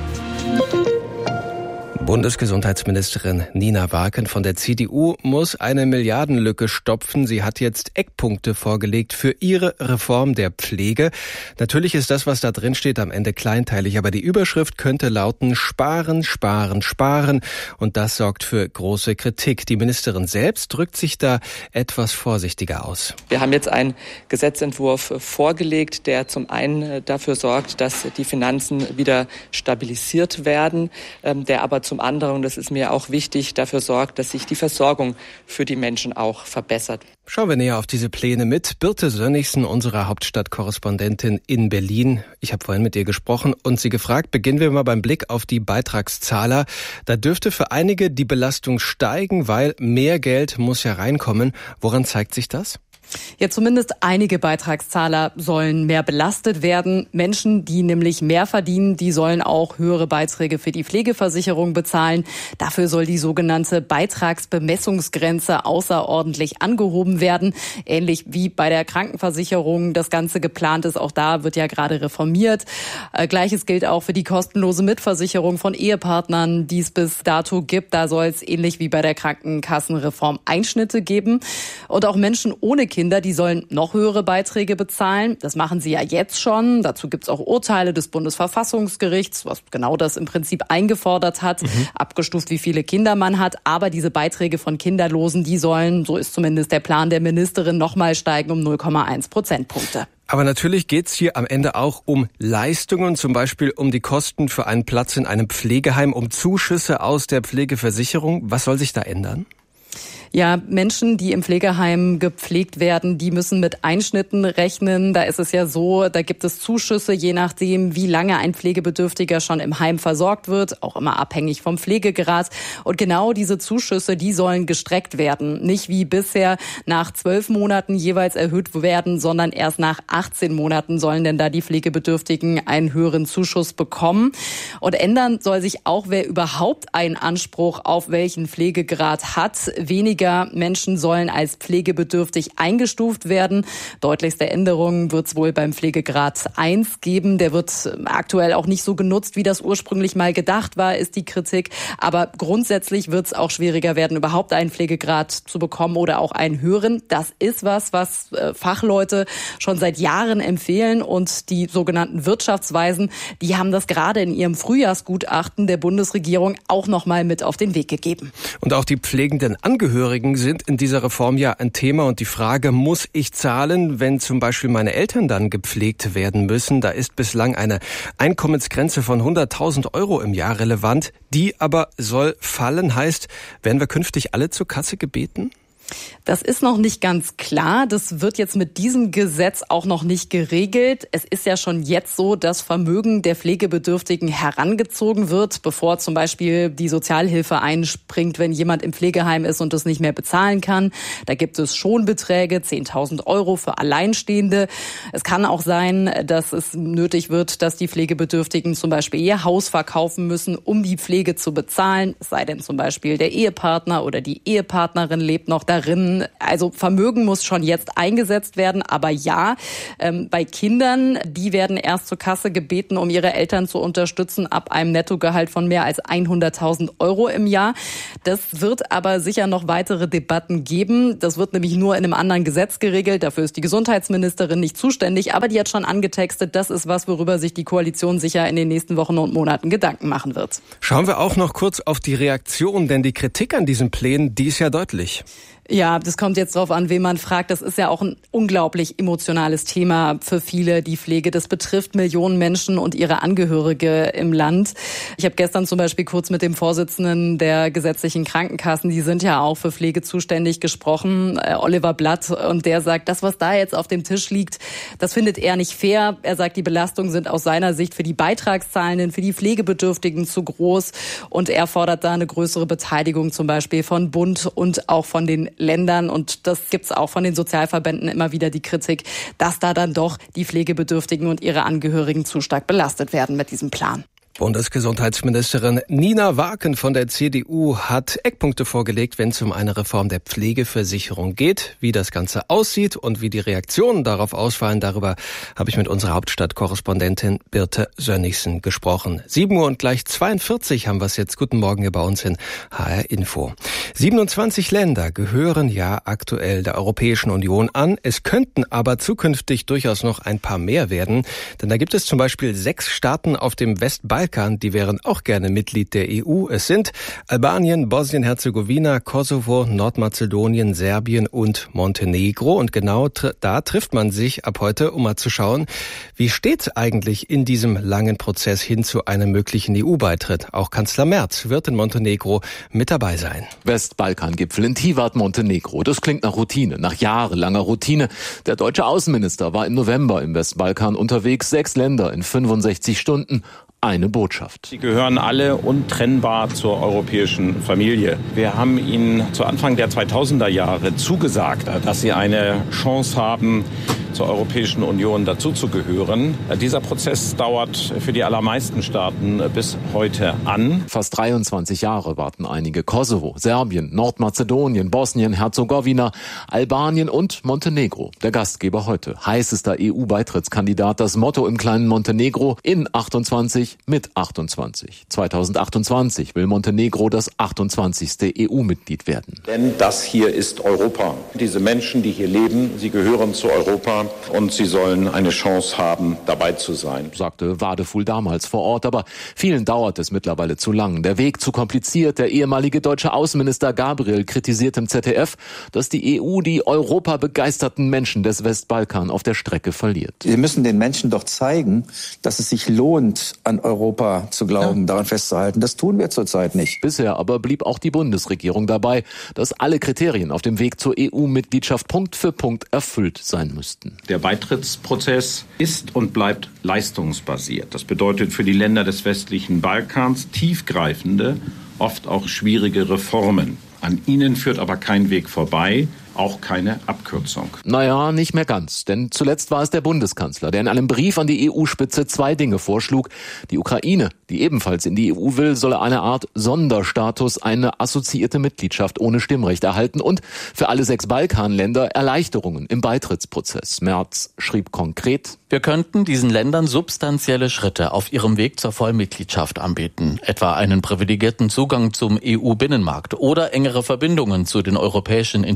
Bundesgesundheitsministerin Nina Warken von der C D U muss eine Milliardenlücke stopfen. Sie hat jetzt Eckpunkte vorgelegt für ihre Reform der Pflege. Natürlich ist das, was da drin steht, am Ende kleinteilig, aber die Überschrift könnte lauten: Sparen, sparen, sparen. Und das sorgt für große Kritik. Die Ministerin selbst drückt sich da etwas vorsichtiger aus. Wir haben jetzt einen Gesetzentwurf vorgelegt, der zum einen dafür sorgt, dass die Finanzen wieder stabilisiert werden, der aber zum anderen, und das ist mir auch wichtig, dafür sorgt, dass sich die Versorgung für die Menschen auch verbessert. Schauen wir näher auf diese Pläne mit Birte Sönnigsen, unserer Hauptstadtkorrespondentin in Berlin. Ich habe vorhin mit ihr gesprochen und sie gefragt, beginnen wir mal beim Blick auf die Beitragszahler. Da dürfte für einige die Belastung steigen, weil mehr Geld muss ja reinkommen. Woran zeigt sich das? Ja, zumindest einige Beitragszahler sollen mehr belastet werden. Menschen, die nämlich mehr verdienen, die sollen auch höhere Beiträge für die Pflegeversicherung bezahlen. Dafür soll die sogenannte Beitragsbemessungsgrenze außerordentlich angehoben werden. Ähnlich wie bei der Krankenversicherung das Ganze geplant ist. Auch da wird ja gerade reformiert. Äh, Gleiches gilt auch für die kostenlose Mitversicherung von Ehepartnern, die es bis dato gibt. Da soll es ähnlich wie bei der Krankenkassenreform Einschnitte geben. Und auch Menschen ohne Kinder Kinder, die sollen noch höhere Beiträge bezahlen. Das machen sie ja jetzt schon. Dazu gibt es auch Urteile des Bundesverfassungsgerichts, was genau das im Prinzip eingefordert hat, mhm. abgestuft, wie viele Kinder man hat. Aber diese Beiträge von Kinderlosen, die sollen, so ist zumindest der Plan der Ministerin, nochmal steigen um null Komma eins Prozentpunkte. Aber natürlich geht's hier am Ende auch um Leistungen, zum Beispiel um die Kosten für einen Platz in einem Pflegeheim, um Zuschüsse aus der Pflegeversicherung. Was soll sich da ändern? Ja, Menschen, die im Pflegeheim gepflegt werden, die müssen mit Einschnitten rechnen. Da ist es ja so, da gibt es Zuschüsse, je nachdem, wie lange ein Pflegebedürftiger schon im Heim versorgt wird, auch immer abhängig vom Pflegegrad. Und genau diese Zuschüsse, die sollen gestreckt werden. Nicht wie bisher nach zwölf Monaten jeweils erhöht werden, sondern erst nach achtzehn Monaten sollen denn da die Pflegebedürftigen einen höheren Zuschuss bekommen. Und ändern soll sich auch, wer überhaupt einen Anspruch auf welchen Pflegegrad hat. Weniger Menschen sollen als pflegebedürftig eingestuft werden. Deutlichste Änderungen wird es wohl beim Pflegegrad eins geben. Der wird aktuell auch nicht so genutzt, wie das ursprünglich mal gedacht war, ist die Kritik. Aber grundsätzlich wird es auch schwieriger werden, überhaupt einen Pflegegrad zu bekommen oder auch einen höheren. Das ist was, was Fachleute schon seit Jahren empfehlen. Und die sogenannten Wirtschaftsweisen, die haben das gerade in ihrem Frühjahrsgutachten der Bundesregierung auch noch mal mit auf den Weg gegeben. Und auch die pflegenden Angehörigen sind in dieser Reform ja ein Thema und die Frage, muss ich zahlen, wenn zum Beispiel meine Eltern dann gepflegt werden müssen? Da ist bislang eine Einkommensgrenze von hunderttausend Euro im Jahr relevant. Die aber soll fallen, heißt, werden wir künftig alle zur Kasse gebeten? Das ist noch nicht ganz klar. Das wird jetzt mit diesem Gesetz auch noch nicht geregelt. Es ist ja schon jetzt so, dass Vermögen der Pflegebedürftigen herangezogen wird, bevor zum Beispiel die Sozialhilfe einspringt, wenn jemand im Pflegeheim ist und das nicht mehr bezahlen kann. Da gibt es schon Beträge, zehntausend Euro für Alleinstehende. Es kann auch sein, dass es nötig wird, dass die Pflegebedürftigen zum Beispiel ihr Haus verkaufen müssen, um die Pflege zu bezahlen. Es sei denn zum Beispiel der Ehepartner oder die Ehepartnerin lebt noch darin. Also Vermögen muss schon jetzt eingesetzt werden, aber ja, ähm, bei Kindern, die werden erst zur Kasse gebeten, um ihre Eltern zu unterstützen, ab einem Nettogehalt von mehr als hunderttausend Euro im Jahr. Das wird aber sicher noch weitere Debatten geben. Das wird nämlich nur in einem anderen Gesetz geregelt. Dafür ist die Gesundheitsministerin nicht zuständig, aber die hat schon angetextet, das ist was, worüber sich die Koalition sicher in den nächsten Wochen und Monaten Gedanken machen wird. Schauen wir auch noch kurz auf die Reaktion, denn die Kritik an diesen Plänen, die ist ja deutlich. Ja, das kommt jetzt drauf an, wen man fragt. Das ist ja auch ein unglaublich emotionales Thema für viele, die Pflege. Das betrifft Millionen Menschen und ihre Angehörige im Land. Ich habe gestern zum Beispiel kurz mit dem Vorsitzenden der gesetzlichen Krankenkassen, die sind ja auch für Pflege zuständig, gesprochen, äh, Oliver Blatt. Und der sagt, das, was da jetzt auf dem Tisch liegt, das findet er nicht fair. Er sagt, die Belastungen sind aus seiner Sicht für die Beitragszahlenden, für die Pflegebedürftigen zu groß. Und er fordert da eine größere Beteiligung zum Beispiel von Bund und auch von den Ländern, und das gibt's auch von den Sozialverbänden immer wieder die Kritik, dass da dann doch die Pflegebedürftigen und ihre Angehörigen zu stark belastet werden mit diesem Plan. Bundesgesundheitsministerin Nina Waaken von der C D U hat Eckpunkte vorgelegt, wenn es um eine Reform der Pflegeversicherung geht. Wie das Ganze aussieht und wie die Reaktionen darauf ausfallen, darüber habe ich mit unserer Hauptstadtkorrespondentin Birte Sönnigsen gesprochen. sieben Uhr und gleich zweiundvierzig haben wir es jetzt. Guten Morgen hier bei uns in H R Info. siebenundzwanzig Länder gehören ja aktuell der Europäischen Union an. Es könnten aber zukünftig durchaus noch ein paar mehr werden. Denn da gibt es zum Beispiel sechs Staaten auf dem Westbalkan, die wären auch gerne Mitglied der E U. Es sind Albanien, Bosnien-Herzegowina, Kosovo, Nordmazedonien, Serbien und Montenegro. Und genau tr- da trifft man sich ab heute, um mal zu schauen, wie steht's eigentlich in diesem langen Prozess hin zu einem möglichen E U-Beitritt. Auch Kanzler Merz wird in Montenegro mit dabei sein. Westbalkan-Gipfel in Tivat, Montenegro. Das klingt nach Routine, nach jahrelanger Routine. Der deutsche Außenminister war im November im Westbalkan unterwegs. Sechs Länder in fünfundsechzig Stunden. Eine Botschaft. Sie gehören alle untrennbar zur europäischen Familie. Wir haben Ihnen zu Anfang der zweitausender Jahre zugesagt, dass Sie eine Chance haben, zur Europäischen Union dazuzugehören. Dieser Prozess dauert für die allermeisten Staaten bis heute an. Fast dreiundzwanzig Jahre warten einige. Kosovo, Serbien, Nordmazedonien, Bosnien, Herzegowina, Albanien und Montenegro. Der Gastgeber heute. Heißester E U-Beitrittskandidat. Das Motto im kleinen Montenegro: in achtundzwanzig mit achtundzwanzig. zweitausendachtundzwanzig will Montenegro das achtundzwanzigste E U-Mitglied werden. Denn das hier ist Europa. Diese Menschen, die hier leben, sie gehören zu Europa und sie sollen eine Chance haben, dabei zu sein, sagte Wadefuhl damals vor Ort. Aber vielen dauert es mittlerweile zu lang. Der Weg zu kompliziert. Der ehemalige deutsche Außenminister Gabriel kritisiert im Z D F, dass die E U die europabegeisterten Menschen des Westbalkan auf der Strecke verliert. Wir müssen den Menschen doch zeigen, dass es sich lohnt, an Europa zu glauben, ja. daran festzuhalten. Das tun wir zurzeit nicht. Bisher aber blieb auch die Bundesregierung dabei, dass alle Kriterien auf dem Weg zur E U-Mitgliedschaft Punkt für Punkt erfüllt sein müssten. Der Beitrittsprozess ist und bleibt leistungsbasiert. Das bedeutet für die Länder des westlichen Balkans tiefgreifende, oft auch schwierige Reformen. An ihnen führt aber kein Weg vorbei. Auch keine Abkürzung. Naja, nicht mehr ganz. Denn zuletzt war es der Bundeskanzler, der in einem Brief an die E U-Spitze zwei Dinge vorschlug. Die Ukraine, die ebenfalls in die E U will, solle eine Art Sonderstatus, eine assoziierte Mitgliedschaft ohne Stimmrecht erhalten und für alle sechs Balkanländer Erleichterungen im Beitrittsprozess. Merz schrieb konkret: Wir könnten diesen Ländern substanzielle Schritte auf ihrem Weg zur Vollmitgliedschaft anbieten. Etwa einen privilegierten Zugang zum E U-Binnenmarkt oder engere Verbindungen zu den europäischen Institutionen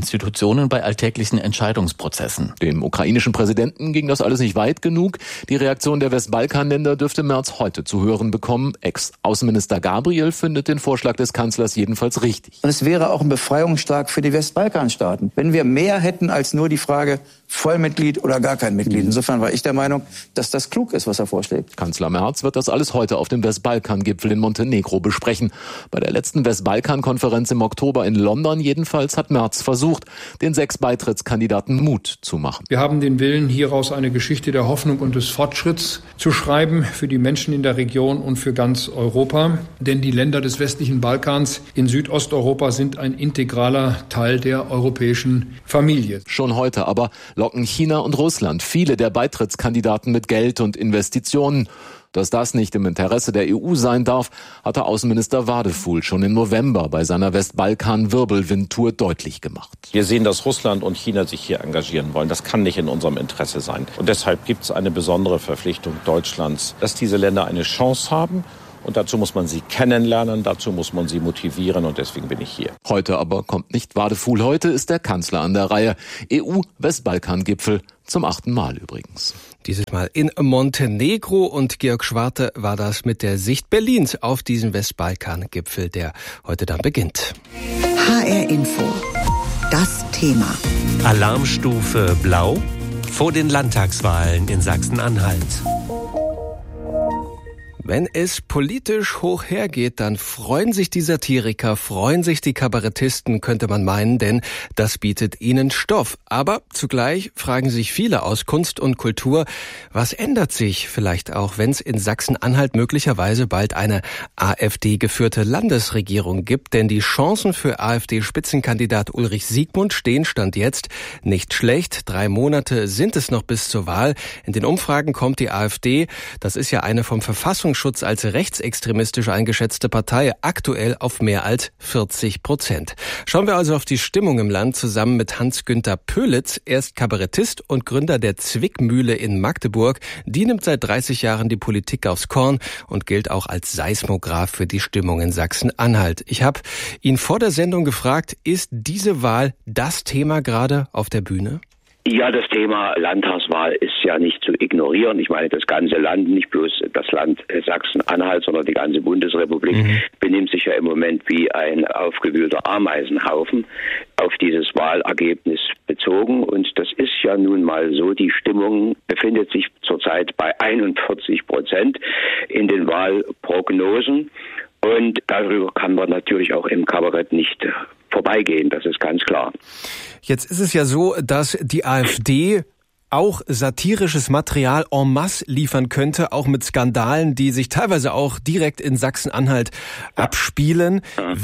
Informationen bei alltäglichen Entscheidungsprozessen. Dem ukrainischen Präsidenten ging das alles nicht weit genug. Die Reaktion der Westbalkanländer dürfte Merz heute zu hören bekommen. Ex-Außenminister Gabriel findet den Vorschlag des Kanzlers jedenfalls richtig. Und es wäre auch ein Befreiungsschlag für die Westbalkanstaaten, wenn wir mehr hätten als nur die Frage Vollmitglied oder gar kein Mitglied. Insofern war ich der Meinung, dass das klug ist, was er vorschlägt. Kanzler Merz wird das alles heute auf dem Westbalkan-Gipfel in Montenegro besprechen. Bei der letzten Westbalkan-Konferenz im Oktober in London jedenfalls hat Merz versucht, den sechs Beitrittskandidaten Mut zu machen. Wir haben den Willen, hieraus eine Geschichte der Hoffnung und des Fortschritts zu schreiben für die Menschen in der Region und für ganz Europa. Denn die Länder des westlichen Balkans in Südosteuropa sind ein integraler Teil der europäischen Familie. Schon heute aber locken China und Russland viele der Beitrittskandidaten mit Geld und Investitionen. Dass das nicht im Interesse der E U sein darf, hatte Außenminister Wadefuhl schon im November bei seiner Westbalkan-Wirbelwind-Tour deutlich gemacht. Wir sehen, dass Russland und China sich hier engagieren wollen. Das kann nicht in unserem Interesse sein. Und deshalb gibt es eine besondere Verpflichtung Deutschlands, dass diese Länder eine Chance haben. Und dazu muss man sie kennenlernen, dazu muss man sie motivieren und deswegen bin ich hier. Heute aber kommt nicht Wadefuhl, heute ist der Kanzler an der Reihe. E U-Westbalkan-Gipfel zum achten Mal übrigens. Dieses Mal in Montenegro und Georg Schwarte war das mit der Sicht Berlins auf diesen Westbalkan-Gipfel, der heute dann beginnt. H R Info. Das Thema. Alarmstufe Blau vor den Landtagswahlen in Sachsen-Anhalt. Wenn es politisch hoch hergeht, dann freuen sich die Satiriker, freuen sich die Kabarettisten, könnte man meinen, denn das bietet ihnen Stoff. Aber zugleich fragen sich viele aus Kunst und Kultur, was ändert sich vielleicht auch, wenn es in Sachsen-Anhalt möglicherweise bald eine AfD-geführte Landesregierung gibt? Denn die Chancen für AfD-Spitzenkandidat Ulrich Siegmund stehen Stand jetzt nicht schlecht. Drei Monate sind es noch bis zur Wahl. In den Umfragen kommt die AfD, das ist ja eine vom Verfassungsschutz als rechtsextremistisch eingeschätzte Partei, aktuell auf mehr als vierzig Prozent. Schauen wir also auf die Stimmung im Land zusammen mit Hans-Günther Pölitz. Er ist Kabarettist und Gründer der Zwickmühle in Magdeburg. Die nimmt seit dreißig Jahren die Politik aufs Korn und gilt auch als Seismograph für die Stimmung in Sachsen-Anhalt. Ich habe ihn vor der Sendung gefragt, ist diese Wahl das Thema gerade auf der Bühne? Ja, das Thema Landtagswahl ist ja nicht zu ignorieren. Ich meine, das ganze Land, nicht bloß das Land Sachsen-Anhalt, sondern die ganze Bundesrepublik mhm. benimmt sich ja im Moment wie ein aufgewühlter Ameisenhaufen auf dieses Wahlergebnis bezogen. Und das ist ja nun mal so, die Stimmung befindet sich zurzeit bei einundvierzig Prozent in den Wahlprognosen. Und darüber kann man natürlich auch im Kabarett nicht vorbeigehen, das ist ganz klar. Jetzt ist es ja so, dass die AfD auch satirisches Material en masse liefern könnte, auch mit Skandalen, die sich teilweise auch direkt in Sachsen-Anhalt abspielen.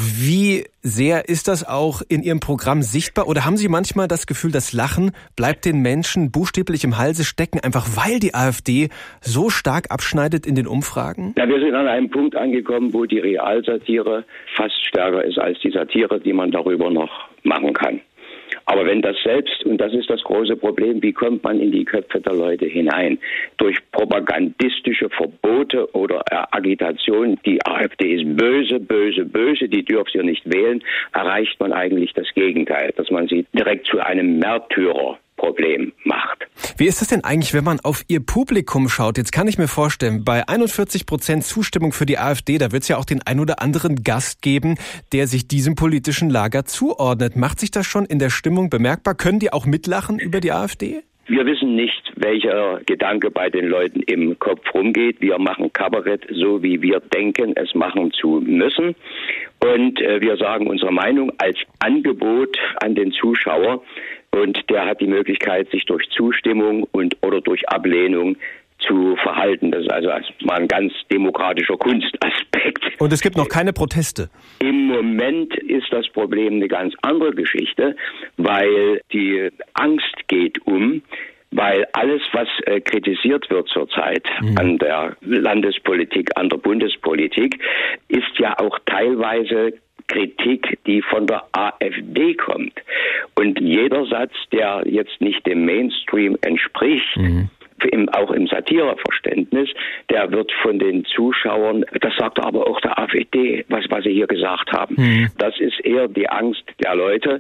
Wie sehr ist das auch in Ihrem Programm sichtbar? Oder haben Sie manchmal das Gefühl, das Lachen bleibt den Menschen buchstäblich im Halse stecken, einfach weil die AfD so stark abschneidet in den Umfragen? Ja, wir sind an einem Punkt angekommen, wo die Realsatire fast stärker ist als die Satire, die man darüber noch machen kann. Aber wenn das selbst, und das ist das große Problem, wie kommt man in die Köpfe der Leute hinein? Durch propagandistische Verbote oder Agitation, die AfD ist böse, böse, böse, die dürft ihr nicht wählen, erreicht man eigentlich das Gegenteil, dass man sie direkt zu einem Märtyrer Problem macht. Wie ist das denn eigentlich, wenn man auf Ihr Publikum schaut? Jetzt kann ich mir vorstellen, bei einundvierzig Prozent Zustimmung für die AfD, da wird es ja auch den ein oder anderen Gast geben, der sich diesem politischen Lager zuordnet. Macht sich das schon in der Stimmung bemerkbar? Können die auch mitlachen über die AfD? Wir wissen nicht, welcher Gedanke bei den Leuten im Kopf rumgeht. Wir machen Kabarett so, wie wir denken, es machen zu müssen. Und äh, wir sagen unsere Meinung als Angebot an den Zuschauer. Und der hat die Möglichkeit, sich durch Zustimmung und oder durch Ablehnung zu verhalten. Das ist also mal ein ganz demokratischer Kunstaspekt. Und es gibt noch keine Proteste? Im Moment ist das Problem eine ganz andere Geschichte, weil die Angst geht um, weil alles, was äh, kritisiert wird zurzeit mhm. an der Landespolitik, an der Bundespolitik, ist ja auch teilweise Kritik, die von der AfD kommt. Und jeder Satz, der jetzt nicht dem Mainstream entspricht, mhm. im, auch im Satireverständnis, der wird von den Zuschauern, das sagt aber auch der AfD, was, was sie hier gesagt haben. Mhm. Das ist eher die Angst der Leute.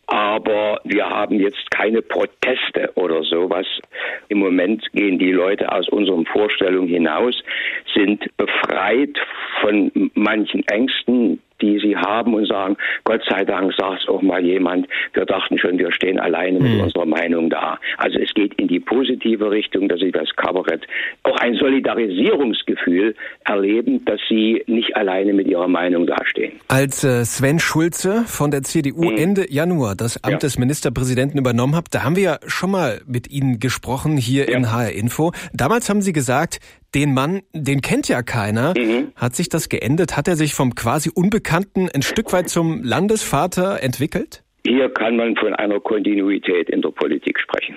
Aber wir haben jetzt keine Proteste oder sowas. Im Moment gehen die Leute aus unseren Vorstellungen hinaus, sind befreit von manchen Ängsten, die sie haben und sagen, Gott sei Dank sagt es auch mal jemand, wir dachten schon, wir stehen alleine mit mhm. unserer Meinung da. Also es geht in die positive Richtung, dass sie das Kabarett auch ein Solidarisierungsgefühl erleben, dass sie nicht alleine mit ihrer Meinung dastehen. Als äh, Sven Schulze von der C D U mhm. Ende Januar das Amt ja. des Ministerpräsidenten übernommen hat, da haben wir ja schon mal mit Ihnen gesprochen hier ja. in H R Info. Damals haben Sie gesagt, den Mann, den kennt ja keiner. Mhm. Hat sich das geändert? Hat er sich vom quasi Unbekannten ein Stück weit zum Landesvater entwickelt? Hier kann man von einer Kontinuität in der Politik sprechen.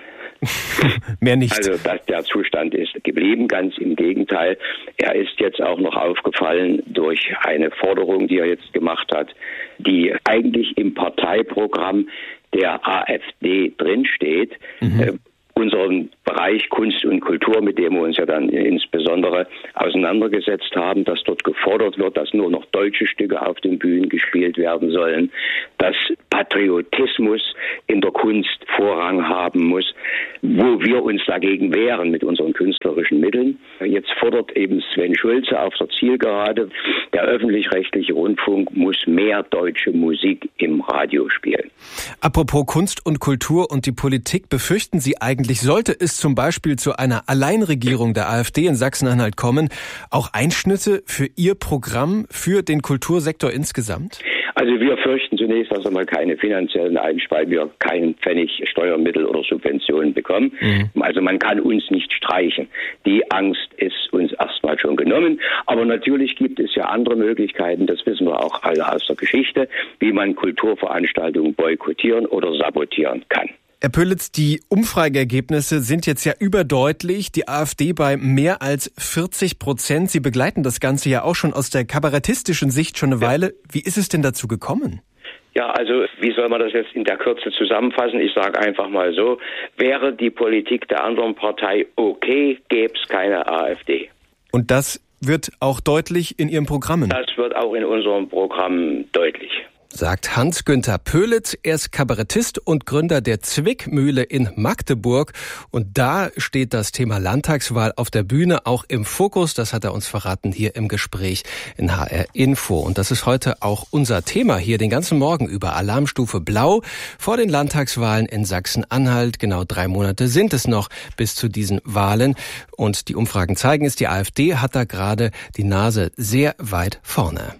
Mehr nicht. Also dass der Zustand ist geblieben, ganz im Gegenteil. Er ist jetzt auch noch aufgefallen durch eine Forderung, die er jetzt gemacht hat, die eigentlich im Parteiprogramm der AfD drinsteht. Mhm. Äh, unseren Bereich Kunst und Kultur, mit dem wir uns ja dann insbesondere auseinandergesetzt haben, dass dort gefordert wird, dass nur noch deutsche Stücke auf den Bühnen gespielt werden sollen, dass Patriotismus in der Kunst Vorrang haben muss, wo wir uns dagegen wehren mit unseren künstlerischen Mitteln. Jetzt fordert eben Sven Schulze auf der Zielgerade, der öffentlich-rechtliche Rundfunk muss mehr deutsche Musik im Radio spielen. Apropos Kunst und Kultur und die Politik, befürchten Sie eigentlich, sollte es zum Beispiel zu einer Alleinregierung der AfD in Sachsen-Anhalt kommen, auch Einschnitte für Ihr Programm, für den Kultursektor insgesamt? Also wir fürchten zunächst erst einmal keine finanziellen Einschnitte, weil wir keinen Pfennig Steuermittel oder Subventionen bekommen. Mhm. Also man kann uns nicht streichen. Die Angst ist uns erstmal schon genommen. Aber natürlich gibt es ja andere Möglichkeiten, das wissen wir auch alle aus der Geschichte, wie man Kulturveranstaltungen boykottieren oder sabotieren kann. Herr Pöllitz, die Umfrageergebnisse sind jetzt ja überdeutlich. Die AfD bei mehr als vierzig Prozent. Sie begleiten das Ganze ja auch schon aus der kabarettistischen Sicht schon eine Weile. Wie ist es denn dazu gekommen? Ja, also wie soll man das jetzt in der Kürze zusammenfassen? Ich sage einfach mal so, wäre die Politik der anderen Partei okay, gäbe es keine AfD. Und das wird auch deutlich in Ihren Programmen? Das wird auch in unserem Programm deutlich. Sagt Hans-Günther Pöllitz. Er ist Kabarettist und Gründer der Zwickmühle in Magdeburg. Und da steht das Thema Landtagswahl auf der Bühne auch im Fokus. Das hat er uns verraten hier im Gespräch in H R Info. Und das ist heute auch unser Thema hier den ganzen Morgen über. Alarmstufe Blau vor den Landtagswahlen in Sachsen-Anhalt. Genau drei Monate sind es noch bis zu diesen Wahlen. Und die Umfragen zeigen es, die AfD hat da gerade die Nase sehr weit vorne.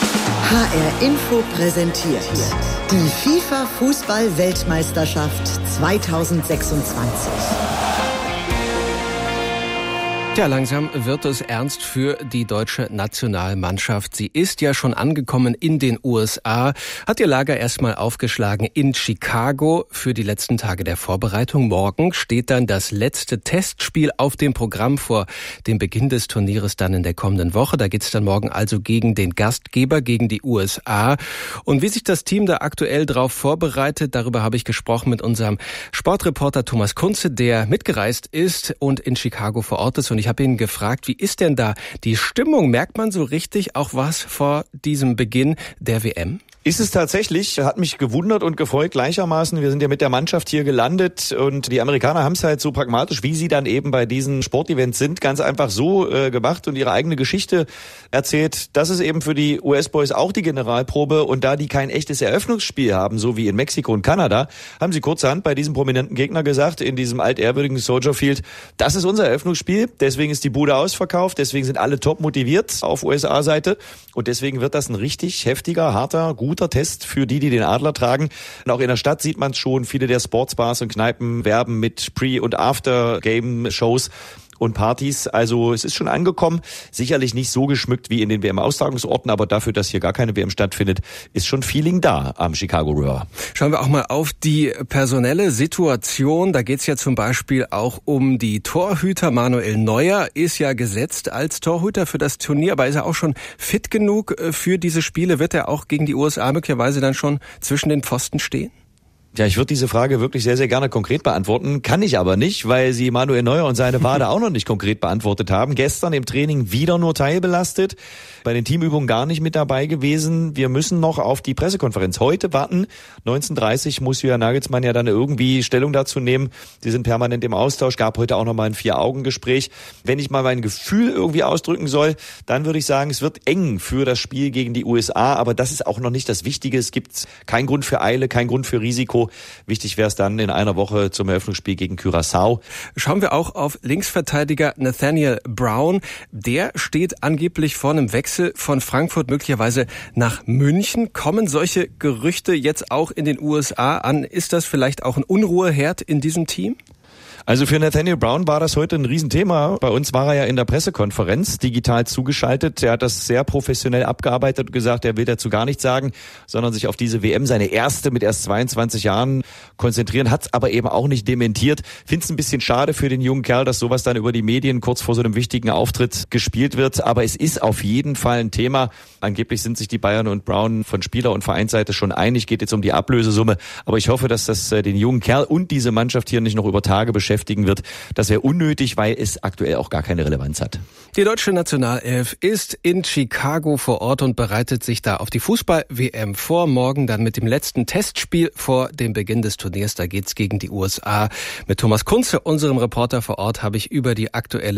H R Info präsentiert die FIFA-Fußball-Weltmeisterschaft zweitausendsechsundzwanzig. Ja, langsam wird es ernst für die deutsche Nationalmannschaft. Sie ist ja schon angekommen in den U S A, hat ihr Lager erstmal aufgeschlagen in Chicago für die letzten Tage der Vorbereitung. Morgen steht dann das letzte Testspiel auf dem Programm vor dem Beginn des Turnieres dann in der kommenden Woche. Da geht's dann morgen also gegen den Gastgeber, gegen die U S A. Und wie sich das Team da aktuell drauf vorbereitet, darüber habe ich gesprochen mit unserem Sportreporter Thomas Kunze, der mitgereist ist und in Chicago vor Ort ist. Und ich habe ihn gefragt, wie ist denn da die Stimmung? Merkt man so richtig auch was vor diesem Beginn der W M? Ist es tatsächlich, hat mich gewundert und gefreut gleichermaßen. Wir sind ja mit der Mannschaft hier gelandet und die Amerikaner haben es halt so pragmatisch, wie sie dann eben bei diesen Sportevents sind, ganz einfach so äh, gemacht und ihre eigene Geschichte erzählt. Das ist eben für die U S-Boys auch die Generalprobe und da die kein echtes Eröffnungsspiel haben, so wie in Mexiko und Kanada, haben sie kurzerhand bei diesem prominenten Gegner gesagt, in diesem altehrwürdigen Soldier Field, das ist unser Eröffnungsspiel, deswegen ist die Bude ausverkauft, deswegen sind alle top motiviert auf U S A-Seite und deswegen wird das ein richtig heftiger, harter, guter guter Test für die, die den Adler tragen. Und auch in der Stadt sieht man es schon, viele der Sportsbars und Kneipen werben mit Pre- und After-Game-Shows und Partys. Also es ist schon angekommen. Sicherlich nicht so geschmückt wie in den W M-Austragungsorten, aber dafür, dass hier gar keine W M stattfindet, ist schon Feeling da am Chicago River. Schauen wir auch mal auf die personelle Situation. Da geht es ja zum Beispiel auch um die Torhüter. Manuel Neuer ist ja gesetzt als Torhüter für das Turnier, aber ist er auch schon fit genug für diese Spiele? Wird er auch gegen die U S A möglicherweise dann schon zwischen den Pfosten stehen? Ja, ich würde diese Frage wirklich sehr, sehr gerne konkret beantworten, kann ich aber nicht, weil sie Manuel Neuer und seine Wade auch noch nicht konkret beantwortet haben. Gestern im Training wieder nur teilbelastet, bei den Teamübungen gar nicht mit dabei gewesen. Wir müssen noch auf die Pressekonferenz heute warten. neunzehn Uhr dreißig muss Julian Nagelsmann ja dann irgendwie Stellung dazu nehmen. Sie sind permanent im Austausch, gab heute auch noch mal ein Vier-Augen-Gespräch. Wenn ich mal mein Gefühl irgendwie ausdrücken soll, dann würde ich sagen, es wird eng für das Spiel gegen die U S A, aber das ist auch noch nicht das Wichtige. Es gibt keinen Grund für Eile, keinen Grund für Risiko. Wichtig wäre es dann in einer Woche zum Eröffnungsspiel gegen Curaçao. Schauen wir auch auf Linksverteidiger Nathaniel Brown. Der steht angeblich vor einem Wechsel von Frankfurt möglicherweise nach München. Kommen solche Gerüchte jetzt auch in den U S A an? Ist das vielleicht auch ein Unruheherd in diesem Team? Also für Nathaniel Brown war das heute ein Riesenthema. Bei uns war er ja in der Pressekonferenz digital zugeschaltet. Er hat das sehr professionell abgearbeitet und gesagt, er will dazu gar nichts sagen, sondern sich auf diese W M, seine erste mit erst zweiundzwanzig Jahren, konzentrieren, hat es aber eben auch nicht dementiert. Finde es ein bisschen schade für den jungen Kerl, dass sowas dann über die Medien kurz vor so einem wichtigen Auftritt gespielt wird. Aber es ist auf jeden Fall ein Thema. Angeblich sind sich die Bayern und Brown von Spieler- und Vereinsseite schon einig. Geht jetzt um die Ablösesumme. Aber ich hoffe, dass das den jungen Kerl und diese Mannschaft hier nicht noch über Tage beschäftigt wird. Das wäre unnötig, weil es aktuell auch gar keine Relevanz hat. Die deutsche Nationalelf ist in Chicago vor Ort und bereitet sich da auf die Fußball-W M vor. Morgen dann mit dem letzten Testspiel vor dem Beginn des Turniers. Da geht's gegen die U S A. Mit Thomas Kunze, unserem Reporter vor Ort, habe ich über die aktuelle